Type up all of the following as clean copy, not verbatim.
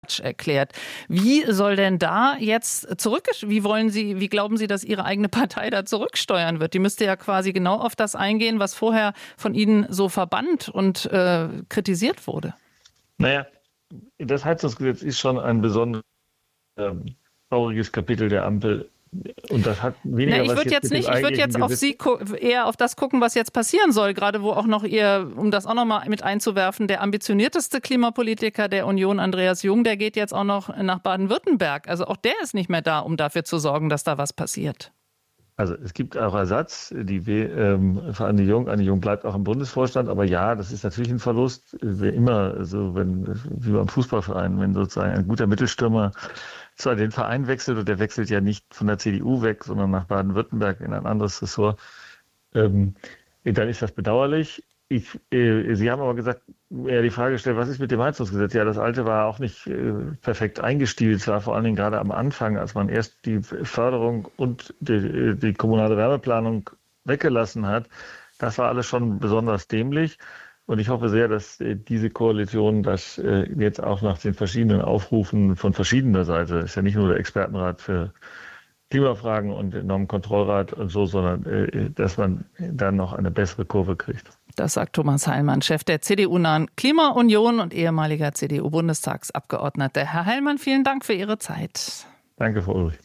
erklärt. Wie soll denn da jetzt wie glauben Sie, dass Ihre eigene Partei da zurücksteuern wird? Die müsste ja quasi genau auf das eingehen, was vorher von Ihnen so verbannt und kritisiert wurde. Naja, das Heizungsgesetz ist schon ein besonders trauriges Kapitel der Ampel. Und das hat weniger ich würde jetzt auf Sie eher auf das gucken, was jetzt passieren soll, gerade wo auch noch um das auch noch mal mit einzuwerfen, der ambitionierteste Klimapolitiker der Union, Andreas Jung, der geht jetzt auch noch nach Baden-Württemberg. Also auch der ist nicht mehr da, um dafür zu sorgen, dass da was passiert. Also es gibt auch Ersatz, für Andi Jung bleibt auch im Bundesvorstand, aber ja, das ist natürlich ein Verlust, wie immer, so wie beim Fußballverein, wenn sozusagen ein guter Mittelstürmer zwar den Verein wechselt, und der wechselt ja nicht von der CDU weg, sondern nach Baden-Württemberg in ein anderes Ressort, dann ist das bedauerlich. Sie haben aber gesagt, die Frage gestellt, was ist mit dem Heizungsgesetz? Ja, das alte war auch nicht perfekt eingestielt. Es war vor allen Dingen gerade am Anfang, als man erst die Förderung und die kommunale Wärmeplanung weggelassen hat. Das war alles schon besonders dämlich. Und ich hoffe sehr, dass diese Koalition das jetzt auch nach den verschiedenen Aufrufen von verschiedener Seite, ist ja nicht nur der Expertenrat für Klimafragen und der Normenkontrollrat und so, sondern dass man dann noch eine bessere Kurve kriegt. Das sagt Thomas Heilmann, Chef der CDU-nahen Klimaunion und ehemaliger CDU-Bundestagsabgeordneter. Herr Heilmann, vielen Dank für Ihre Zeit. Danke, Frau Ulrich.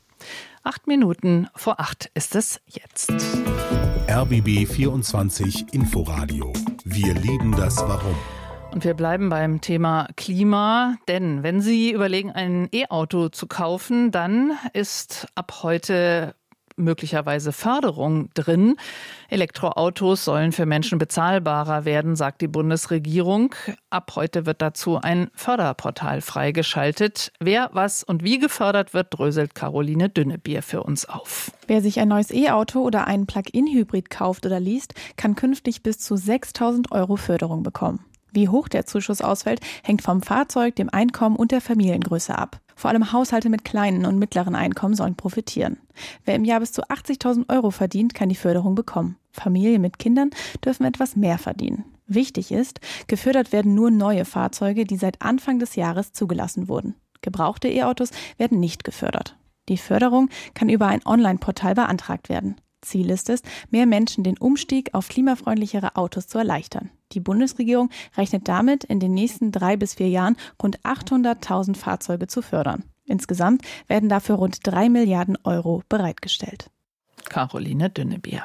7:08 ist es jetzt. RBB 24 Inforadio. Wir lieben das Warum. Und wir bleiben beim Thema Klima, denn wenn Sie überlegen, ein E-Auto zu kaufen, dann ist ab heute möglicherweise Förderung drin. Elektroautos sollen für Menschen bezahlbarer werden, sagt die Bundesregierung. Ab heute wird dazu ein Förderportal freigeschaltet. Wer, was und wie gefördert wird, dröselt Caroline Dünnebier für uns auf. Wer sich ein neues E-Auto oder einen Plug-in-Hybrid kauft oder liest, kann künftig bis zu 6.000 € Förderung bekommen. Wie hoch der Zuschuss ausfällt, hängt vom Fahrzeug, dem Einkommen und der Familiengröße ab. Vor allem Haushalte mit kleinen und mittleren Einkommen sollen profitieren. Wer im Jahr bis zu 80.000 € verdient, kann die Förderung bekommen. Familien mit Kindern dürfen etwas mehr verdienen. Wichtig ist, gefördert werden nur neue Fahrzeuge, die seit Anfang des Jahres zugelassen wurden. Gebrauchte E-Autos werden nicht gefördert. Die Förderung kann über ein Online-Portal beantragt werden. Ziel ist es, mehr Menschen den Umstieg auf klimafreundlichere Autos zu erleichtern. Die Bundesregierung rechnet damit, in den nächsten 3 bis 4 Jahren rund 800.000 Fahrzeuge zu fördern. Insgesamt werden dafür rund 3 Milliarden € bereitgestellt. Caroline Dünnebier.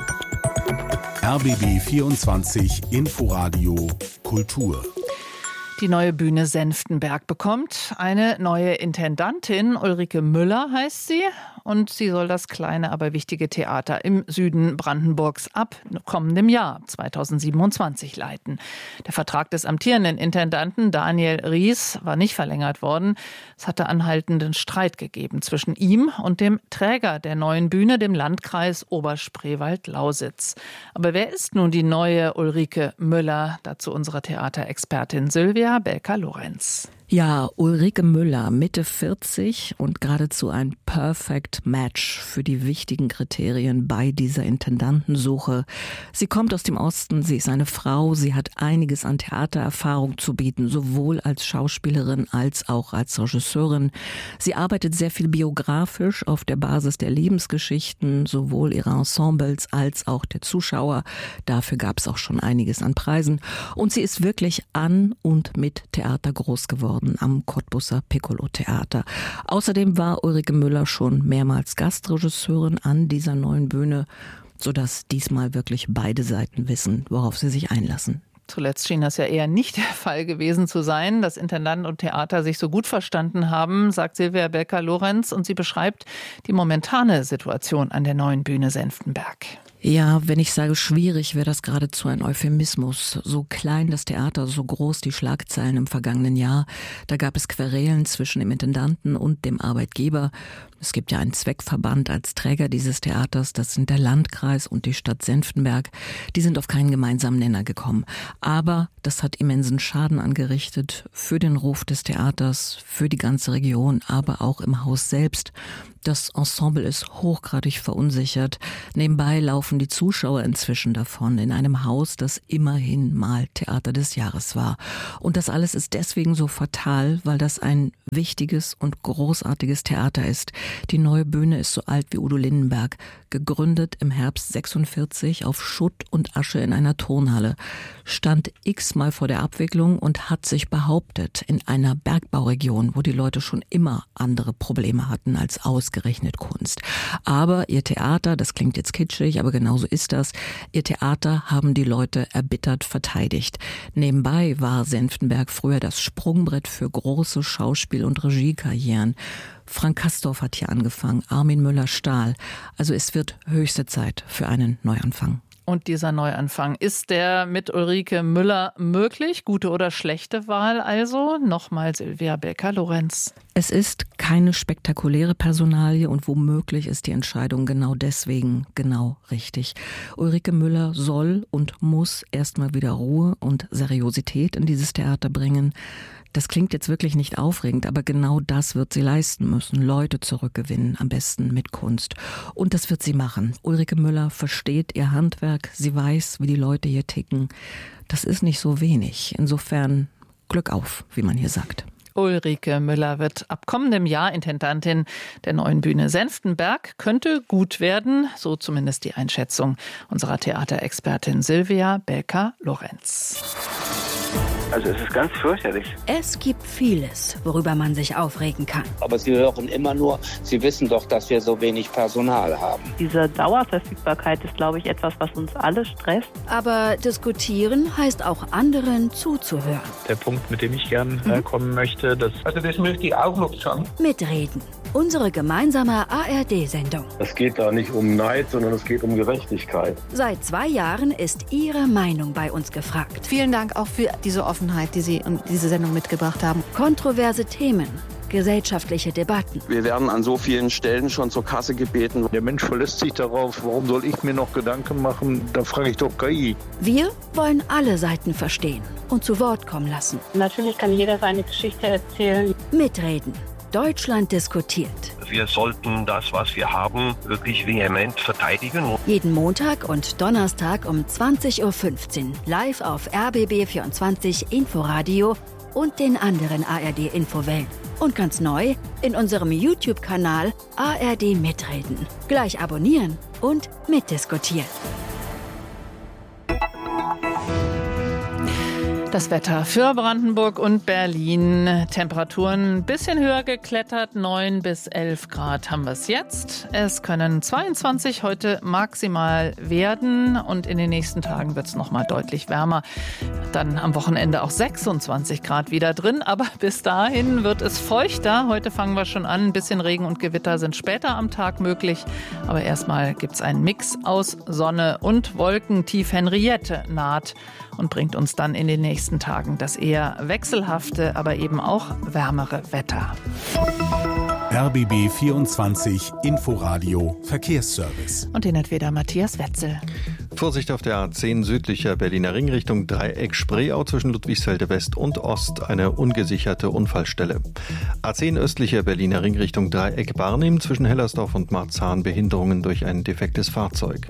RBB 24 Inforadio Kultur. Die neue Bühne Senftenberg bekommt eine neue Intendantin. Ulrike Müller heißt sie. Und sie soll das kleine, aber wichtige Theater im Süden Brandenburgs ab kommendem Jahr, 2027, leiten. Der Vertrag des amtierenden Intendanten Daniel Ries war nicht verlängert worden. Es hatte anhaltenden Streit gegeben zwischen ihm und dem Träger der neuen Bühne, dem Landkreis Oberspreewald-Lausitz. Aber wer ist nun die neue Ulrike Müller? Dazu unsere Theaterexpertin Sylvia Belka-Lorenz. Ja, Ulrike Müller, Mitte 40 und geradezu ein Perfect Match für die wichtigen Kriterien bei dieser Intendantensuche. Sie kommt aus dem Osten, sie ist eine Frau, sie hat einiges an Theatererfahrung zu bieten, sowohl als Schauspielerin als auch als Regisseurin. Sie arbeitet sehr viel biografisch auf der Basis der Lebensgeschichten, sowohl ihrer Ensembles als auch der Zuschauer. Dafür gab es auch schon einiges an Preisen. Und sie ist wirklich an und mit Theater groß geworden am Cottbusser Piccolo-Theater. Außerdem war Ulrike Müller schon mehrmals Gastregisseurin an dieser neuen Bühne, sodass diesmal wirklich beide Seiten wissen, worauf sie sich einlassen. Zuletzt schien das ja eher nicht der Fall gewesen zu sein, dass Intendant und Theater sich so gut verstanden haben, sagt Sylvia Belka-Lorenz, und sie beschreibt die momentane Situation an der neuen Bühne Senftenberg. Ja, wenn ich sage schwierig, wäre das geradezu ein Euphemismus. So klein das Theater, so groß die Schlagzeilen im vergangenen Jahr. Da gab es Querelen zwischen dem Intendanten und dem Arbeitgeber. Es gibt ja einen Zweckverband als Träger dieses Theaters, das sind der Landkreis und die Stadt Senftenberg. Die sind auf keinen gemeinsamen Nenner gekommen. Aber das hat immensen Schaden angerichtet für den Ruf des Theaters, für die ganze Region, aber auch im Haus selbst. Das Ensemble ist hochgradig verunsichert. Nebenbei laufen die Zuschauer inzwischen davon in einem Haus, das immerhin mal Theater des Jahres war. Und das alles ist deswegen so fatal, weil das ein wichtiges und großartiges Theater ist. Die neue Bühne ist so alt wie Udo Lindenberg, gegründet im Herbst 46 auf Schutt und Asche in einer Turnhalle, stand x-mal vor der Abwicklung und hat sich behauptet in einer Bergbauregion, wo die Leute schon immer andere Probleme hatten als ausgerechnet Kunst. Aber ihr Theater, das klingt jetzt kitschig, aber genauso ist das, ihr Theater haben die Leute erbittert verteidigt. Nebenbei war Senftenberg früher das Sprungbrett für große Schauspiel- und Regiekarrieren. Frank Kastorf hat hier angefangen, Armin Müller-Stahl. Also es wird höchste Zeit für einen Neuanfang. Und dieser Neuanfang, ist der mit Ulrike Müller möglich? Gute oder schlechte Wahl also? Nochmal Silvia Becker-Lorenz. Es ist keine spektakuläre Personalie und womöglich ist die Entscheidung genau deswegen genau richtig. Ulrike Müller soll und muss erstmal wieder Ruhe und Seriosität in dieses Theater bringen. Das klingt jetzt wirklich nicht aufregend, aber genau das wird sie leisten müssen. Leute zurückgewinnen, am besten mit Kunst. Und das wird sie machen. Ulrike Müller versteht ihr Handwerk, sie weiß, wie die Leute hier ticken. Das ist nicht so wenig. Insofern Glück auf, wie man hier sagt. Ulrike Müller wird ab kommendem Jahr Intendantin der neuen Bühne Senftenberg. Könnte gut werden, so zumindest die Einschätzung unserer Theaterexpertin Silvia Becker-Lorenz. Also es ist ganz fürchterlich. Es gibt vieles, worüber man sich aufregen kann. Aber Sie hören immer nur, Sie wissen doch, dass wir so wenig Personal haben. Diese Dauerverfügbarkeit ist, glaube ich, etwas, was uns alle stresst. Aber diskutieren heißt auch anderen zuzuhören. Der Punkt, mit dem ich gern kommen möchte, das möchte ich auch noch schon. Mitreden. Unsere gemeinsame ARD-Sendung. Es geht da nicht um Neid, sondern es geht um Gerechtigkeit. Seit 2 Jahren ist Ihre Meinung bei uns gefragt. Vielen Dank auch für diese Offenheit, die Sie und diese Sendung mitgebracht haben. Kontroverse Themen, gesellschaftliche Debatten. Wir werden an so vielen Stellen schon zur Kasse gebeten. Der Mensch verlässt sich darauf, warum soll ich mir noch Gedanken machen? Da frage ich doch KI. Wir wollen alle Seiten verstehen und zu Wort kommen lassen. Natürlich kann jeder seine Geschichte erzählen. Mitreden. Deutschland diskutiert. Wir sollten das, was wir haben, wirklich vehement verteidigen. Jeden Montag und Donnerstag um 20.15 Uhr live auf RBB24 Inforadio und den anderen ARD-Infowellen. Und ganz neu in unserem YouTube-Kanal ARD Mitreden. Gleich abonnieren und mitdiskutieren. Das Wetter für Brandenburg und Berlin. Temperaturen ein bisschen höher geklettert, 9 bis 11 Grad haben wir es jetzt. Es können 22 heute maximal werden und in den nächsten Tagen wird es nochmal deutlich wärmer. Dann am Wochenende auch 26 Grad wieder drin, aber bis dahin wird es feuchter. Heute fangen wir schon an, ein bisschen Regen und Gewitter sind später am Tag möglich. Aber erstmal gibt es einen Mix aus Sonne und Wolken. Tief Henriette naht und bringt uns dann in den nächsten Tagen das eher wechselhafte, aber eben auch wärmere Wetter. RBB 24 Inforadio Verkehrsservice. Und den hat wieder Matthias Wetzel. Vorsicht auf der A10 südlicher Berliner Ring Richtung Dreieck Spreeau zwischen Ludwigsfelde West und Ost, eine ungesicherte Unfallstelle. A10 östlicher Berliner Ring Richtung Dreieck Barnim zwischen Hellersdorf und Marzahn Behinderungen durch ein defektes Fahrzeug.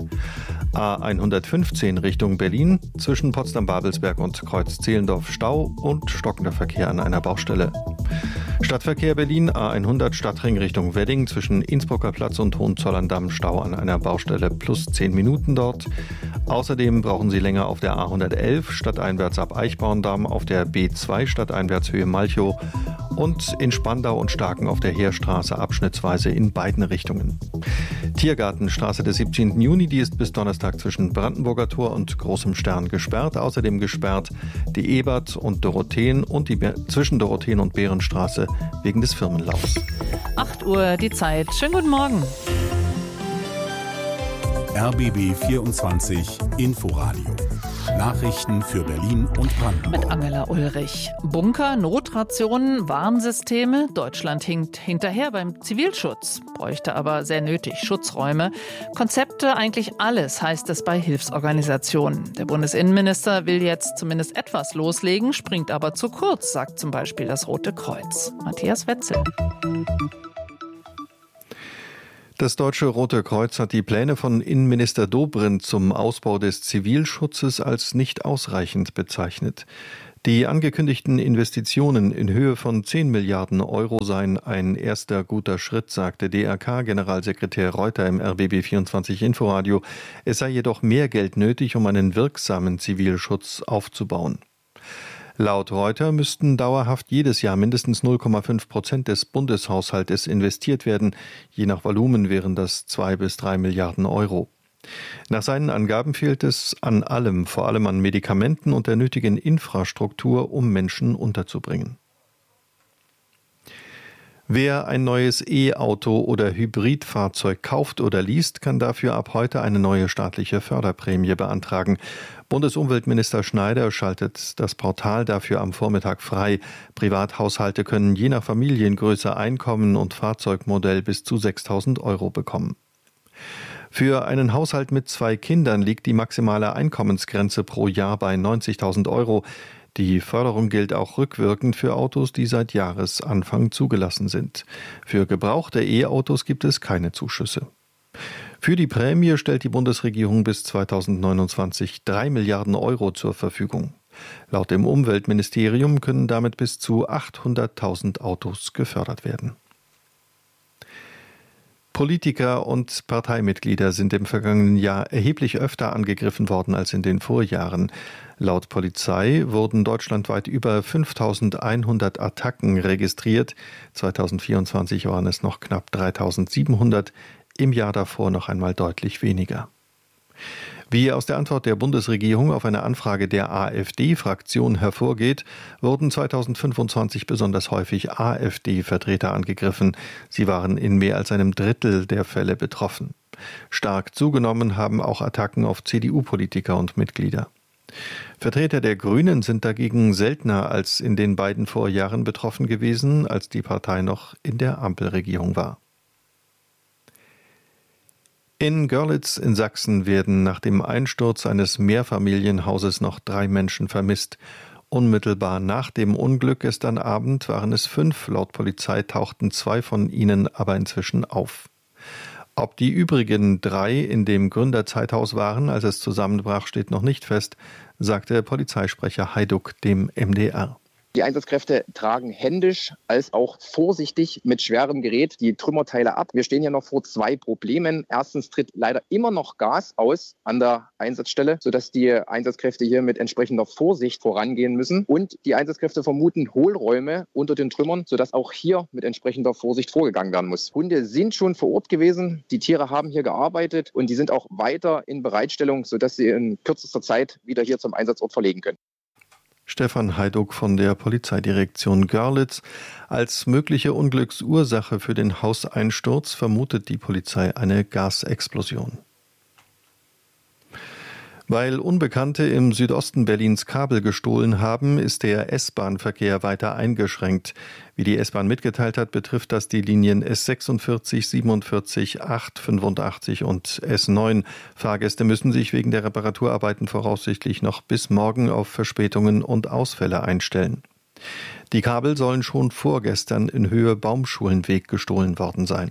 A115 Richtung Berlin zwischen Potsdam-Babelsberg und Kreuz-Zehlendorf Stau und stockender Verkehr an einer Baustelle. Stadtverkehr Berlin A100 Stadtring Richtung Wedding zwischen Innsbrucker Platz und Hohenzollern-Damm Stau an einer Baustelle plus 10 Minuten dort. Außerdem brauchen Sie länger auf der A111 stadteinwärts ab Eichborn-Damm, auf der B2 stadteinwärts Höhe Malchow und in Spandau und Starken auf der Heerstraße abschnittsweise in beiden Richtungen. Tiergartenstraße des 17. Juni, die ist bis Donnerstag zwischen Brandenburger Tor und Großem Stern gesperrt. Außerdem gesperrt die Ebert und Dorotheen und die zwischen Dorotheen und Behrenstraße wegen des Firmenlaufs. 8 Uhr die Zeit. Schönen guten Morgen. RBB 24 Inforadio. Nachrichten für Berlin und Brandenburg. Mit Angela Ulrich. Bunker, Notrationen, Warnsysteme. Deutschland hinkt hinterher beim Zivilschutz, bräuchte aber sehr nötig Schutzräume. Konzepte, eigentlich alles, heißt es bei Hilfsorganisationen. Der Bundesinnenminister will jetzt zumindest etwas loslegen, springt aber zu kurz, sagt zum Beispiel das Rote Kreuz. Matthias Wetzel. Das Deutsche Rote Kreuz hat die Pläne von Innenminister Dobrindt zum Ausbau des Zivilschutzes als nicht ausreichend bezeichnet. Die angekündigten Investitionen in Höhe von 10 Milliarden Euro seien ein erster guter Schritt, sagte DRK-Generalsekretär Reuter im RBB24 Inforadio. Es sei jedoch mehr Geld nötig, um einen wirksamen Zivilschutz aufzubauen. Laut Reuter müssten dauerhaft jedes Jahr mindestens 0,5% des Bundeshaushaltes investiert werden. Je nach Volumen wären das 2 bis 3 Milliarden Euro. Nach seinen Angaben fehlt es an allem, vor allem an Medikamenten und der nötigen Infrastruktur, um Menschen unterzubringen. Wer ein neues E-Auto oder Hybridfahrzeug kauft oder least, kann dafür ab heute eine neue staatliche Förderprämie beantragen. Bundesumweltminister Schneider schaltet das Portal dafür am Vormittag frei. Privathaushalte können je nach Familiengröße, Einkommen und Fahrzeugmodell bis zu 6.000 Euro bekommen. Für einen Haushalt mit 2 Kindern liegt die maximale Einkommensgrenze pro Jahr bei 90.000 Euro. Die Förderung gilt auch rückwirkend für Autos, die seit Jahresanfang zugelassen sind. Für gebrauchte E-Autos gibt es keine Zuschüsse. Für die Prämie stellt die Bundesregierung bis 2029 3 Milliarden Euro zur Verfügung. Laut dem Umweltministerium können damit bis zu 800.000 Autos gefördert werden. Politiker und Parteimitglieder sind im vergangenen Jahr erheblich öfter angegriffen worden als in den Vorjahren. Laut Polizei wurden deutschlandweit über 5.100 Attacken registriert. 2024 waren es noch knapp 3.700, im Jahr davor noch einmal deutlich weniger. Wie aus der Antwort der Bundesregierung auf eine Anfrage der AfD-Fraktion hervorgeht, wurden 2025 besonders häufig AfD-Vertreter angegriffen. Sie waren in mehr als einem Drittel der Fälle betroffen. Stark zugenommen haben auch Attacken auf CDU-Politiker und Mitglieder. Vertreter der Grünen sind dagegen seltener als in den beiden Vorjahren betroffen gewesen, als die Partei noch in der Ampelregierung war. In Görlitz in Sachsen werden nach dem Einsturz eines Mehrfamilienhauses noch 3 Menschen vermisst. Unmittelbar nach dem Unglück gestern Abend waren es 5. Laut Polizei tauchten 2 von ihnen aber inzwischen auf. Ob die übrigen 3 in dem Gründerzeithaus waren, als es zusammenbrach, steht noch nicht fest, sagte Polizeisprecher Heiduck dem MDR. Die Einsatzkräfte tragen händisch als auch vorsichtig mit schwerem Gerät die Trümmerteile ab. Wir stehen ja noch vor 2 Problemen. Erstens tritt leider immer noch Gas aus an der Einsatzstelle, sodass die Einsatzkräfte hier mit entsprechender Vorsicht vorangehen müssen. Und die Einsatzkräfte vermuten Hohlräume unter den Trümmern, sodass auch hier mit entsprechender Vorsicht vorgegangen werden muss. Hunde sind schon vor Ort gewesen. Die Tiere haben hier gearbeitet und die sind auch weiter in Bereitstellung, sodass sie in kürzester Zeit wieder hier zum Einsatzort verlegen können. Stefan Heiduck von der Polizeidirektion Görlitz. Als mögliche Unglücksursache für den Hauseinsturz vermutet die Polizei eine Gasexplosion. Weil Unbekannte im Südosten Berlins Kabel gestohlen haben, ist der S-Bahn-Verkehr weiter eingeschränkt. Wie die S-Bahn mitgeteilt hat, betrifft das die Linien S46, 47, 8, 85 und S9. Fahrgäste müssen sich wegen der Reparaturarbeiten voraussichtlich noch bis morgen auf Verspätungen und Ausfälle einstellen. Die Kabel sollen schon vorgestern in Höhe Baumschulenweg gestohlen worden sein.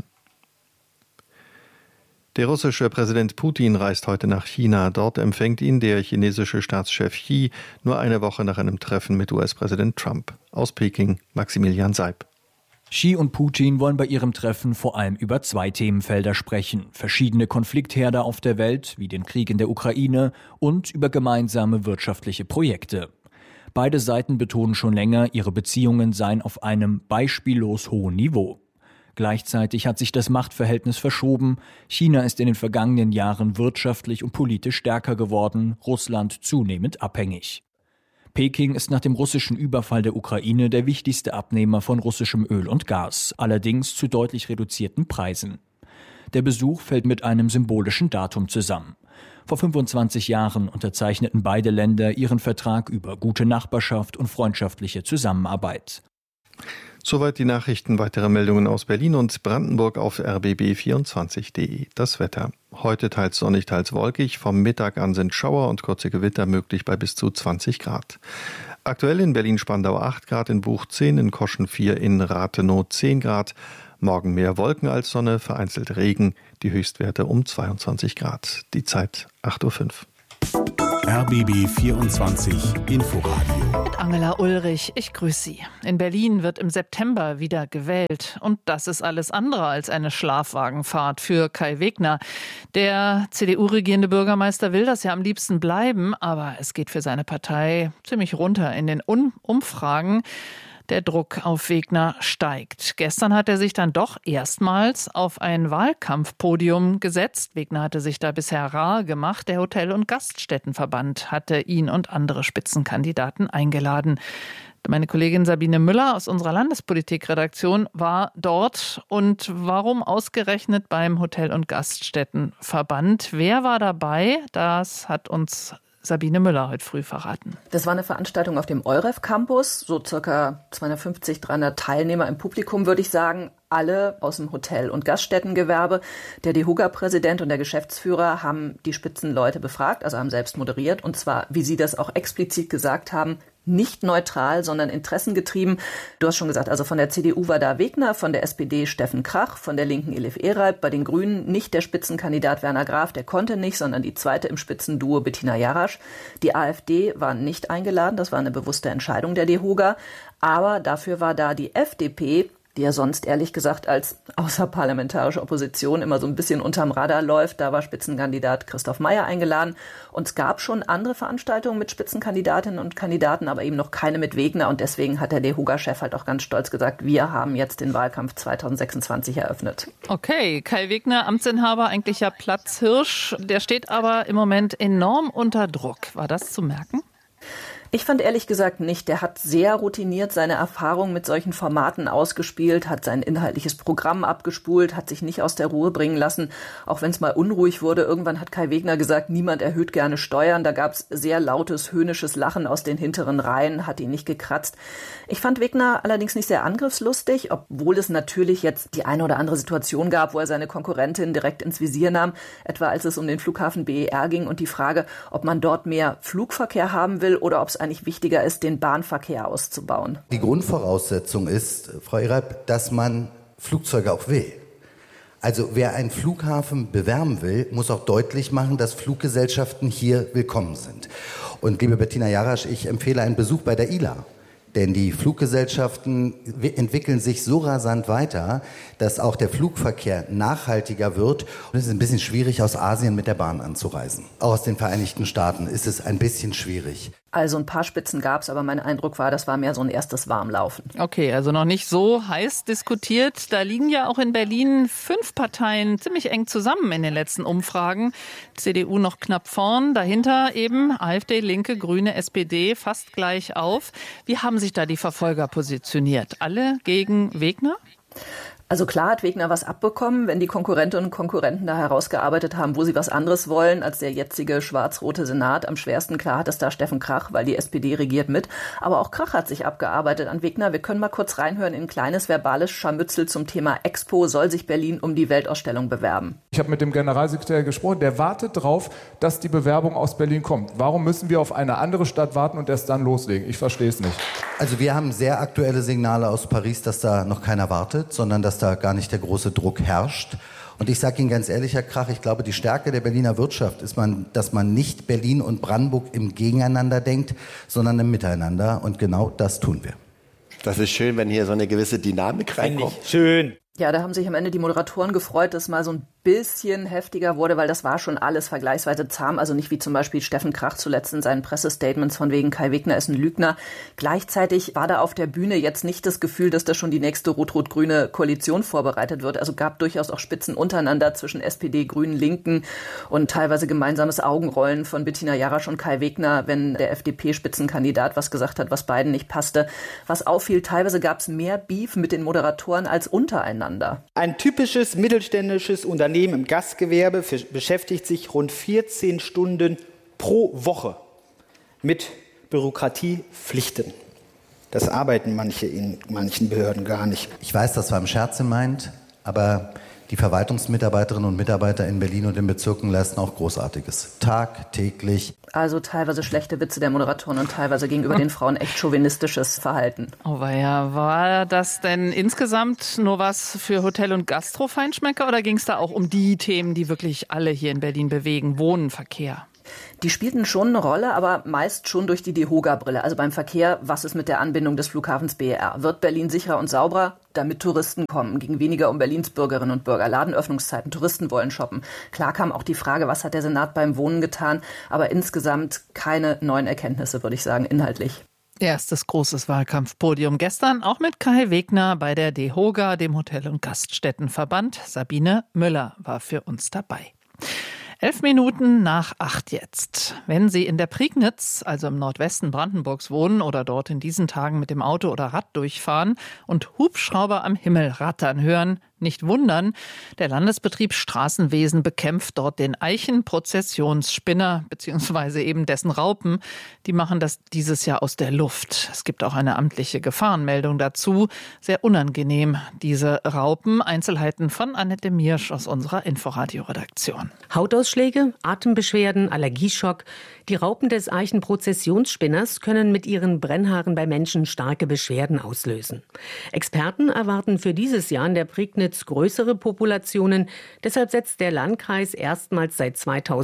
Der russische Präsident Putin reist heute nach China. Dort empfängt ihn der chinesische Staatschef Xi nur eine Woche nach einem Treffen mit US-Präsident Trump. Aus Peking, Maximilian Seib. Xi und Putin wollen bei ihrem Treffen vor allem über 2 Themenfelder sprechen. Verschiedene Konfliktherde auf der Welt, wie den Krieg in der Ukraine, und über gemeinsame wirtschaftliche Projekte. Beide Seiten betonen schon länger, ihre Beziehungen seien auf einem beispiellos hohen Niveau. Gleichzeitig hat sich das Machtverhältnis verschoben. China ist in den vergangenen Jahren wirtschaftlich und politisch stärker geworden, Russland zunehmend abhängig. Peking ist nach dem russischen Überfall der Ukraine der wichtigste Abnehmer von russischem Öl und Gas, allerdings zu deutlich reduzierten Preisen. Der Besuch fällt mit einem symbolischen Datum zusammen. Vor 25 Jahren unterzeichneten beide Länder ihren Vertrag über gute Nachbarschaft und freundschaftliche Zusammenarbeit. Soweit die Nachrichten. Weitere Meldungen aus Berlin und Brandenburg auf rbb24.de. Das Wetter. Heute teils sonnig, teils wolkig. Vom Mittag an sind Schauer und kurze Gewitter möglich bei bis zu 20 Grad. Aktuell in Berlin-Spandau 8 Grad, in Buch 10, in Koschen 4, in Rathenow 10 Grad. Morgen mehr Wolken als Sonne, vereinzelt Regen, die Höchstwerte um 22 Grad. Die Zeit 8:05 Uhr. RBB 24 Inforadio. Mit Angela Ulrich, ich grüße Sie. In Berlin wird im September wieder gewählt. Und das ist alles andere als eine Schlafwagenfahrt für Kai Wegner. Der CDU-regierende Bürgermeister will das ja am liebsten bleiben, aber es geht für seine Partei ziemlich runter in den Umfragen. Der Druck auf Wegner steigt. Gestern hat er sich dann doch erstmals auf ein Wahlkampfpodium gesetzt. Wegner hatte sich da bisher rar gemacht. Der Hotel- und Gaststättenverband hatte ihn und andere Spitzenkandidaten eingeladen. Meine Kollegin Sabine Müller aus unserer Landespolitikredaktion war dort. Und warum ausgerechnet beim Hotel- und Gaststättenverband? Wer war dabei? Das hat uns Sabine Müller heute früh verraten. Das war eine Veranstaltung auf dem EUREF-Campus, so circa 250, 300 Teilnehmer im Publikum, würde ich sagen. Alle aus dem Hotel- und Gaststättengewerbe. Der DEHOGA-Präsident und der Geschäftsführer haben die Spitzenleute befragt, also haben selbst moderiert. Und zwar, wie sie das auch explizit gesagt haben, nicht neutral, sondern interessengetrieben. Du hast schon gesagt, also von der CDU war da Wegner, von der SPD Steffen Krach, von der Linken Elif Ereib, bei den Grünen nicht der Spitzenkandidat Werner Graf, der konnte nicht, sondern die zweite im Spitzenduo Bettina Jarasch. Die AfD war nicht eingeladen, das war eine bewusste Entscheidung der DEHOGA. Aber dafür war da die FDP, die ja sonst ehrlich gesagt als außerparlamentarische Opposition immer so ein bisschen unterm Radar läuft. Da war Spitzenkandidat Christoph Mayer eingeladen. Und es gab schon andere Veranstaltungen mit Spitzenkandidatinnen und Kandidaten, aber eben noch keine mit Wegner. Und deswegen hat der DEHOGA-Chef halt auch ganz stolz gesagt, wir haben jetzt den Wahlkampf 2026 eröffnet. Okay, Kai Wegner, Amtsinhaber, eigentlich ja Platzhirsch. Der steht aber im Moment enorm unter Druck. War das zu merken? Ich fand ehrlich gesagt nicht. Der hat sehr routiniert seine Erfahrung mit solchen Formaten ausgespielt, hat sein inhaltliches Programm abgespult, hat sich nicht aus der Ruhe bringen lassen, auch wenn es mal unruhig wurde. Irgendwann hat Kai Wegner gesagt, niemand erhöht gerne Steuern. Da gab es sehr lautes, höhnisches Lachen aus den hinteren Reihen, hat ihn nicht gekratzt. Ich fand Wegner allerdings nicht sehr angriffslustig, obwohl es natürlich jetzt die eine oder andere Situation gab, wo er seine Konkurrentin direkt ins Visier nahm, etwa als es um den Flughafen BER ging und die Frage, ob man dort mehr Flugverkehr haben will oder ob es eigentlich wichtiger ist, den Bahnverkehr auszubauen. Die Grundvoraussetzung ist, Frau Ereib, dass man Flugzeuge auch will. Also wer einen Flughafen bewerben will, muss auch deutlich machen, dass Fluggesellschaften hier willkommen sind. Und liebe Bettina Jarasch, ich empfehle einen Besuch bei der ILA. Denn die Fluggesellschaften entwickeln sich so rasant weiter, dass auch der Flugverkehr nachhaltiger wird. Und es ist ein bisschen schwierig, aus Asien mit der Bahn anzureisen. Auch aus den Vereinigten Staaten ist es ein bisschen schwierig. Also ein paar Spitzen gab es, aber mein Eindruck war, das war mehr so ein erstes Warmlaufen. Okay, also noch nicht so heiß diskutiert. Da liegen ja auch in Berlin 5 Parteien ziemlich eng zusammen in den letzten Umfragen. CDU noch knapp vorn, dahinter eben AfD, Linke, Grüne, SPD fast gleich auf. Wie haben sich da die Verfolger positioniert? Alle gegen Wegner? Also klar hat Wegner was abbekommen, wenn die Konkurrentinnen und Konkurrenten da herausgearbeitet haben, wo sie was anderes wollen als der jetzige schwarz-rote Senat. Am schwersten klar hat es da Steffen Krach, weil die SPD regiert mit. Aber auch Krach hat sich abgearbeitet an Wegner. Wir können mal kurz reinhören in ein kleines verbales Scharmützel zum Thema Expo. Soll sich Berlin um die Weltausstellung bewerben? Ich habe mit dem Generalsekretär gesprochen, der wartet drauf, dass die Bewerbung aus Berlin kommt. Warum müssen wir auf eine andere Stadt warten und erst dann loslegen? Ich verstehe es nicht. Also wir haben sehr aktuelle Signale aus Paris, dass da noch keiner wartet, sondern dass da gar nicht der große Druck herrscht. Und ich sage Ihnen ganz ehrlich, Herr Krach, ich glaube, die Stärke der Berliner Wirtschaft ist, dass man nicht Berlin und Brandenburg im Gegeneinander denkt, sondern im Miteinander. Und genau das tun wir. Das ist schön, wenn hier so eine gewisse Dynamik reinkommt. Schön. Ja, da haben sich am Ende die Moderatoren gefreut, dass mal so ein bisschen heftiger wurde, weil das war schon alles vergleichsweise zahm. Also nicht wie zum Beispiel Steffen Krach zuletzt in seinen Pressestatements von wegen Kai Wegner ist ein Lügner. Gleichzeitig war da auf der Bühne jetzt nicht das Gefühl, dass da schon die nächste rot-rot-grüne Koalition vorbereitet wird. Also gab durchaus auch Spitzen untereinander zwischen SPD, Grünen, Linken und teilweise gemeinsames Augenrollen von Bettina Jarasch und Kai Wegner, wenn der FDP-Spitzenkandidat was gesagt hat, was beiden nicht passte. Was auffiel, teilweise gab es mehr Beef mit den Moderatoren als untereinander. Ein typisches mittelständisches Unternehmen im Gastgewerbe beschäftigt sich rund 14 Stunden pro Woche mit Bürokratiepflichten. Das arbeiten manche in manchen Behörden gar nicht. Ich weiß, das war im Scherz gemeint, aber Die Verwaltungsmitarbeiterinnen und Mitarbeiter in Berlin und den Bezirken leisten auch Großartiges. Tagtäglich. Also teilweise schlechte Witze der Moderatoren und teilweise gegenüber den Frauen echt chauvinistisches Verhalten. Oh weia, war das denn insgesamt nur was für Hotel- und Gastro-Feinschmecker oder ging es da auch um die Themen, die wirklich alle hier in Berlin bewegen? Wohnen, Verkehr? Die spielten schon eine Rolle, aber meist schon durch die DEHOGA-Brille. Also beim Verkehr, was ist mit der Anbindung des Flughafens BER? Wird Berlin sicherer und sauberer, damit Touristen kommen? Ging weniger um Berlins Bürgerinnen und Bürger. Ladenöffnungszeiten, Touristen wollen shoppen. Klar kam auch die Frage, was hat der Senat beim Wohnen getan? Aber insgesamt keine neuen Erkenntnisse, würde ich sagen, inhaltlich. Erstes großes Wahlkampfpodium gestern, auch mit Kai Wegner bei der DEHOGA, dem Hotel- und Gaststättenverband. Sabine Müller war für uns dabei. 7:11 jetzt. Wenn Sie in der Prignitz, also im Nordwesten Brandenburgs wohnen oder dort in diesen Tagen mit dem Auto oder Rad durchfahren und Hubschrauber am Himmel rattern hören, nicht wundern, der Landesbetrieb Straßenwesen bekämpft dort den Eichenprozessionsspinner bzw. eben dessen Raupen. Die machen das dieses Jahr aus der Luft. Es gibt auch eine amtliche Gefahrenmeldung dazu. Sehr unangenehm, diese Raupen. Einzelheiten von Annette Miersch aus unserer Inforadio-Redaktion. Hautausschläge, Atembeschwerden, Allergieschock. Die Raupen des Eichenprozessionsspinners können mit ihren Brennhaaren bei Menschen starke Beschwerden auslösen. Experten erwarten für dieses Jahr in der Prignitz größere Populationen. Deshalb setzt der Landkreis erstmals seit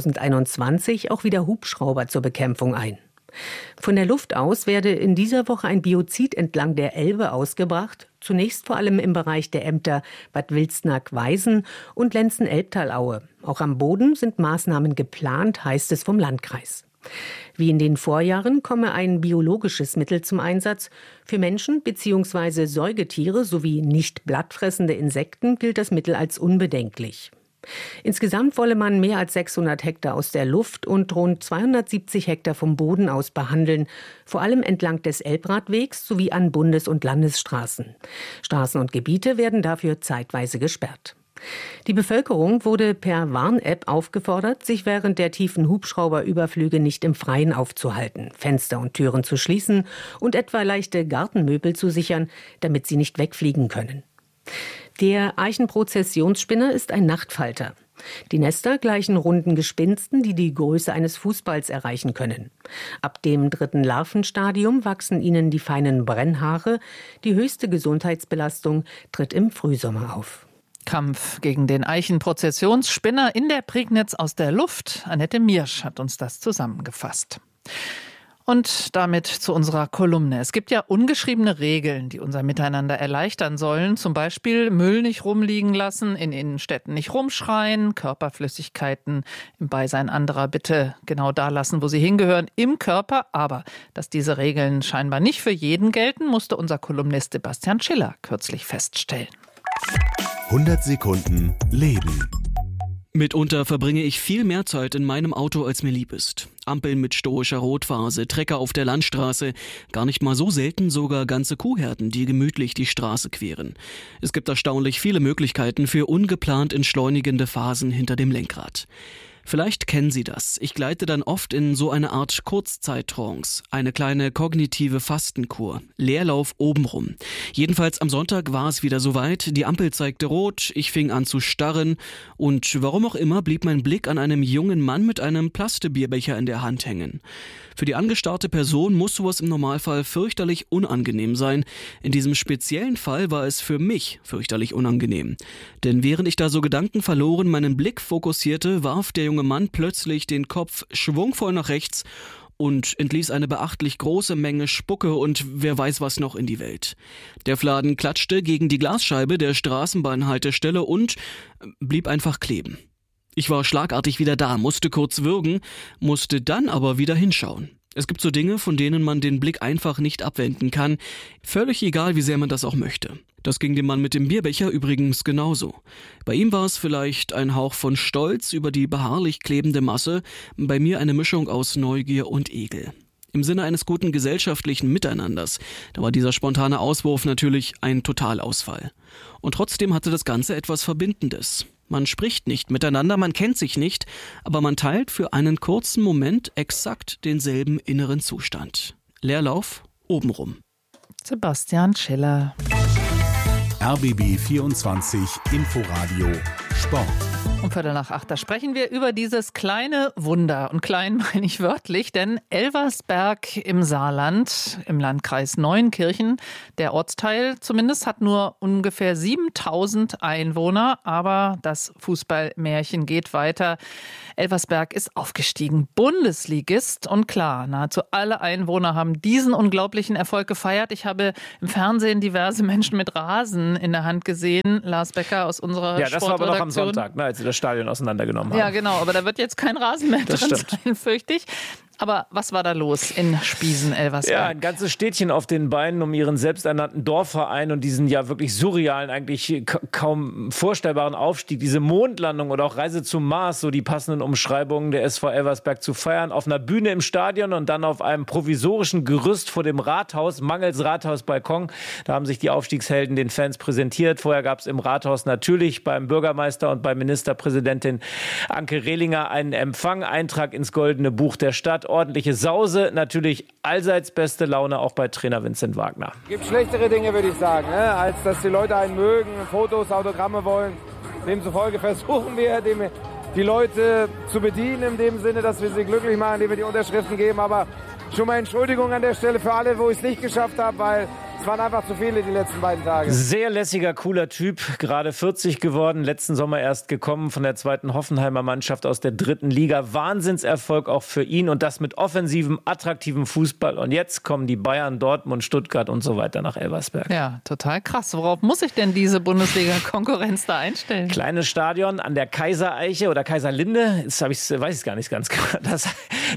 2021 auch wieder Hubschrauber zur Bekämpfung ein. Von der Luft aus werde in dieser Woche ein Biozid entlang der Elbe ausgebracht. Zunächst vor allem im Bereich der Ämter Bad Wilsnack-Weisen und Lenzen-Elbtalaue. Auch am Boden sind Maßnahmen geplant, heißt es vom Landkreis. Wie in den Vorjahren komme ein biologisches Mittel zum Einsatz. Für Menschen bzw. Säugetiere sowie nicht blattfressende Insekten gilt das Mittel als unbedenklich. Insgesamt wolle man mehr als 600 Hektar aus der Luft und rund 270 Hektar vom Boden aus behandeln, vor allem entlang des Elbradwegs sowie an Bundes- und Landesstraßen. Straßen und Gebiete werden dafür zeitweise gesperrt. Die Bevölkerung wurde per Warn-App aufgefordert, sich während der tiefen Hubschrauberüberflüge nicht im Freien aufzuhalten, Fenster und Türen zu schließen und etwa leichte Gartenmöbel zu sichern, damit sie nicht wegfliegen können. Der Eichenprozessionsspinner ist ein Nachtfalter. Die Nester gleichen runden Gespinsten, die die Größe eines Fußballs erreichen können. Ab dem 3. Larvenstadium wachsen ihnen die feinen Brennhaare. Die höchste Gesundheitsbelastung tritt im Frühsommer auf. Kampf gegen den Eichenprozessionsspinner in der Prignitz aus der Luft. Annette Miersch hat uns das zusammengefasst. Und damit zu unserer Kolumne. Es gibt ja ungeschriebene Regeln, die unser Miteinander erleichtern sollen. Zum Beispiel Müll nicht rumliegen lassen, in Innenstädten nicht rumschreien, Körperflüssigkeiten im Beisein anderer bitte genau da lassen, wo sie hingehören, im Körper. Aber dass diese Regeln scheinbar nicht für jeden gelten, musste unser Kolumnist Sebastian Schiller kürzlich feststellen. 100 Sekunden Leben. Mitunter verbringe ich viel mehr Zeit in meinem Auto, als mir lieb ist. Ampeln mit stoischer Rotphase, Trecker auf der Landstraße, gar nicht mal so selten sogar ganze Kuhherden, die gemütlich die Straße queren. Es gibt erstaunlich viele Möglichkeiten für ungeplant entschleunigende Phasen hinter dem Lenkrad. Vielleicht kennen Sie das. Ich gleite dann oft in so eine Art Kurzzeittrance, eine kleine kognitive Fastenkur, Leerlauf obenrum. Jedenfalls am Sonntag war es wieder soweit, die Ampel zeigte rot, ich fing an zu starren und warum auch immer blieb mein Blick an einem jungen Mann mit einem Plastebierbecher in der Hand hängen. Für die angestarrte Person muss sowas im Normalfall fürchterlich unangenehm sein. In diesem speziellen Fall war es für mich fürchterlich unangenehm. Denn während ich da so gedankenverloren meinen Blick fokussierte, warf der junge Mann plötzlich den Kopf schwungvoll nach rechts und entließ eine beachtlich große Menge Spucke und wer weiß was noch in die Welt. Der Fladen klatschte gegen die Glasscheibe der Straßenbahnhaltestelle und blieb einfach kleben. Ich war schlagartig wieder da, musste kurz würgen, musste dann aber wieder hinschauen. Es gibt so Dinge, von denen man den Blick einfach nicht abwenden kann, völlig egal, wie sehr man das auch möchte. Das ging dem Mann mit dem Bierbecher übrigens genauso. Bei ihm war es vielleicht ein Hauch von Stolz über die beharrlich klebende Masse, bei mir eine Mischung aus Neugier und Ekel. Im Sinne eines guten gesellschaftlichen Miteinanders, da war dieser spontane Auswurf natürlich ein Totalausfall. Und trotzdem hatte das Ganze etwas Verbindendes. Man spricht nicht miteinander, man kennt sich nicht, aber man teilt für einen kurzen Moment exakt denselben inneren Zustand. Leerlauf obenrum. Sebastian Schiller. RBB 24 Inforadio Sport. Um 7:45, da sprechen wir über dieses kleine Wunder. Und klein meine ich wörtlich, denn Elversberg im Saarland, im Landkreis Neuenkirchen, der Ortsteil zumindest, hat nur ungefähr 7.000 Einwohner. Aber das Fußballmärchen geht weiter. Elversberg ist aufgestiegen, Bundesligist. Und klar, nahezu alle Einwohner haben diesen unglaublichen Erfolg gefeiert. Ich habe im Fernsehen diverse Menschen mit Rasen in der Hand gesehen. Lars Becker aus unserer Sportredaktion. Ja, das war aber noch am Sonntag, ne, als sie das Stadion auseinandergenommen haben. Ja, genau, aber da wird jetzt kein Rasen mehr drin sein, fürchte ich. Aber was war da los in Spiesen-Elversberg? Ja, ein ganzes Städtchen auf den Beinen um ihren selbsternannten Dorfverein und diesen ja wirklich surrealen, eigentlich kaum vorstellbaren Aufstieg, diese Mondlandung oder auch Reise zum Mars, so die passenden Umschreibungen der SV Elversberg zu feiern, auf einer Bühne im Stadion und dann auf einem provisorischen Gerüst vor dem Rathaus, mangels Rathausbalkon. Da haben sich die Aufstiegshelden den Fans präsentiert. Vorher gab es im Rathaus natürlich beim Bürgermeister und bei Ministerpräsidentin Anke Rehlinger einen Empfang, Eintrag ins Goldene Buch der Stadt. Ordentliche Sause, natürlich allseits beste Laune, auch bei Trainer Vincent Wagner. Es gibt schlechtere Dinge, würde ich sagen, als dass die Leute einen mögen, Fotos, Autogramme wollen. Demzufolge versuchen wir, die Leute zu bedienen, in dem Sinne, dass wir sie glücklich machen, indem wir die Unterschriften geben. Aber schon mal Entschuldigung an der Stelle für alle, wo ich es nicht geschafft habe, weil es waren einfach zu viele die letzten beiden Tage. Sehr lässiger, cooler Typ, gerade 40 geworden, letzten Sommer erst gekommen von der zweiten Hoffenheimer Mannschaft aus der 3. Liga. Wahnsinnserfolg auch für ihn und das mit offensivem, attraktivem Fußball. Und jetzt kommen die Bayern, Dortmund, Stuttgart und so weiter nach Elversberg. Ja, total krass. Worauf muss sich denn diese Bundesliga-Konkurrenz da einstellen? Kleines Stadion an der Kaisereiche oder Kaiserlinde, das weiß ich gar nicht ganz genau, das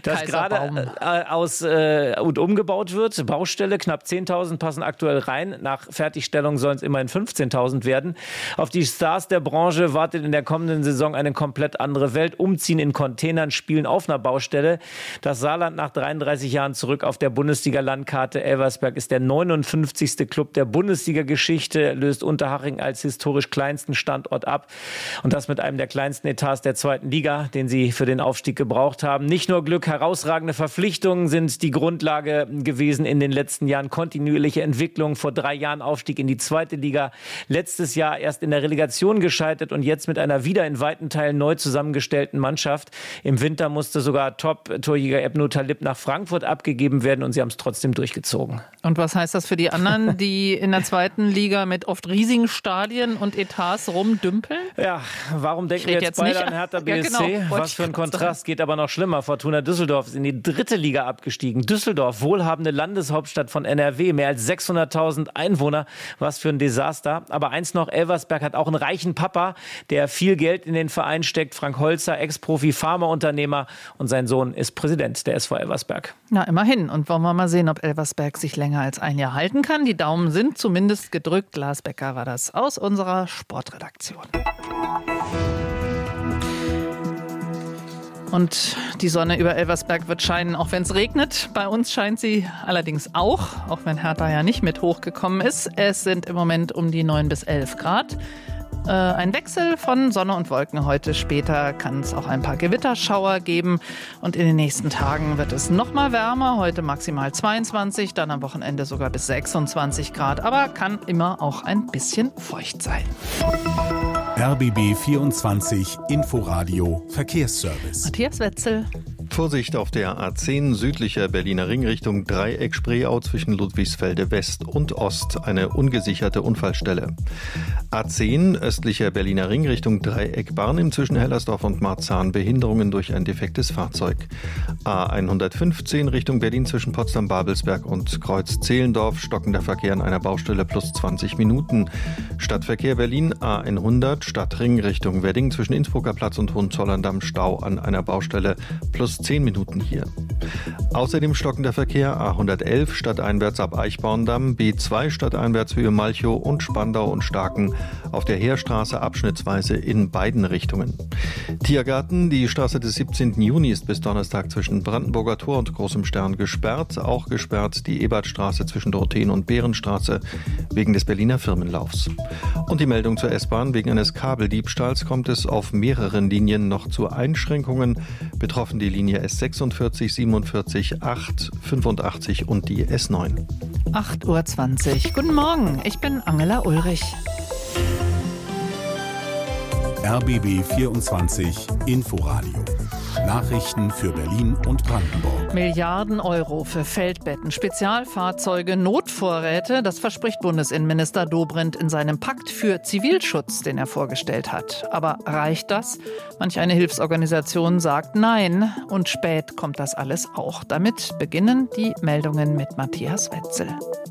gerade aus und umgebaut wird. Baustelle, knapp 10.000 passen aktuell rein. Nach Fertigstellung sollen es immerhin 15.000 werden. Auf die Stars der Branche wartet in der kommenden Saison eine komplett andere Welt. Umziehen in Containern, spielen auf einer Baustelle. Das Saarland nach 33 Jahren zurück auf der Bundesliga-Landkarte. Elversberg ist der 59. Club der Bundesliga-Geschichte, löst Unterhaching als historisch kleinsten Standort ab. Und das mit einem der kleinsten Etats der 2. Liga, den sie für den Aufstieg gebraucht haben. Nicht nur Glück, herausragende Verpflichtungen sind die Grundlage gewesen in den letzten Jahren. Kontinuierliche Entwicklung. Vor 3 Jahren Aufstieg in die 2. Liga. Letztes Jahr erst in der Relegation gescheitert und jetzt mit einer wieder in weiten Teilen neu zusammengestellten Mannschaft. Im Winter musste sogar Top-Torjäger Ebnu Talib nach Frankfurt abgegeben werden und sie haben es trotzdem durchgezogen. Und was heißt das für die anderen, die in der 2. Liga mit oft riesigen Stadien und Etats rumdümpeln? Ja, warum denken wir jetzt beide an Hertha BSC? Ja, genau, was für ein Kontrast, geht aber noch schlimmer. Fortuna Düsseldorf ist in die 3. Liga abgestiegen. Düsseldorf, wohlhabende Landeshauptstadt von NRW, mehr als 600.000 Einwohner. Was für ein Desaster. Aber eins noch, Elversberg hat auch einen reichen Papa, der viel Geld in den Verein steckt. Frank Holzer, Ex-Profi, Pharmaunternehmer und sein Sohn ist Präsident der SV Elversberg. Na, immerhin. Und wollen wir mal sehen, ob Elversberg sich länger als ein Jahr halten kann. Die Daumen sind zumindest gedrückt. Lars Becker war das aus unserer Sportredaktion. Und die Sonne über Elversberg wird scheinen, auch wenn es regnet. Bei uns scheint sie allerdings auch wenn Hertha ja nicht mit hochgekommen ist. Es sind im Moment um die 9 bis 11 Grad. Ein Wechsel von Sonne und Wolken. Heute später kann es auch ein paar Gewitterschauer geben. Und in den nächsten Tagen wird es noch mal wärmer. Heute maximal 22, dann am Wochenende sogar bis 26 Grad. Aber kann immer auch ein bisschen feucht sein. RBB 24 Inforadio Verkehrsservice. Matthias Wetzel. Vorsicht auf der A10 südlicher Berliner Ring Richtung Dreieck-Spreeau zwischen Ludwigsfelde West und Ost. Eine ungesicherte Unfallstelle. A10 östlicher Berliner Ring Richtung Dreieck-Barnim zwischen Hellersdorf und Marzahn. Behinderungen durch ein defektes Fahrzeug. A115 Richtung Berlin zwischen Potsdam-Babelsberg und Kreuz-Zehlendorf. Stockender Verkehr an einer Baustelle plus 20 Minuten. Stadtverkehr Berlin A100 Stadtring Richtung Wedding zwischen Innsbrucker Platz und Hohenzollern-Damm. Stau an einer Baustelle plus 10 Minuten hier. Außerdem stockender Verkehr A111 stadteinwärts ab Eichborndamm, B2 stadteinwärts Höhe Malchow und Spandau und Starken auf der Heerstraße abschnittsweise in beiden Richtungen. Tiergarten, die Straße des 17. Juni ist bis Donnerstag zwischen Brandenburger Tor und Großem Stern gesperrt. Auch gesperrt die Ebertstraße zwischen Dorotheen und Bärenstraße wegen des Berliner Firmenlaufs. Und die Meldung zur S-Bahn: Wegen eines Kabeldiebstahls kommt es auf mehreren Linien noch zu Einschränkungen. Betroffen die Linie S46, 47, 8, 85 und die S9. 8:20 Uhr. Guten Morgen, ich bin Angela Ulrich. RBB 24 Inforadio. Nachrichten für Berlin und Brandenburg. Milliarden Euro für Feldbetten, Spezialfahrzeuge, Notvorräte. Das verspricht Bundesinnenminister Dobrindt in seinem Pakt für Zivilschutz, den er vorgestellt hat. Aber reicht das? Manch eine Hilfsorganisation sagt nein. Und spät kommt das alles auch. Damit beginnen die Meldungen mit Matthias Wetzel.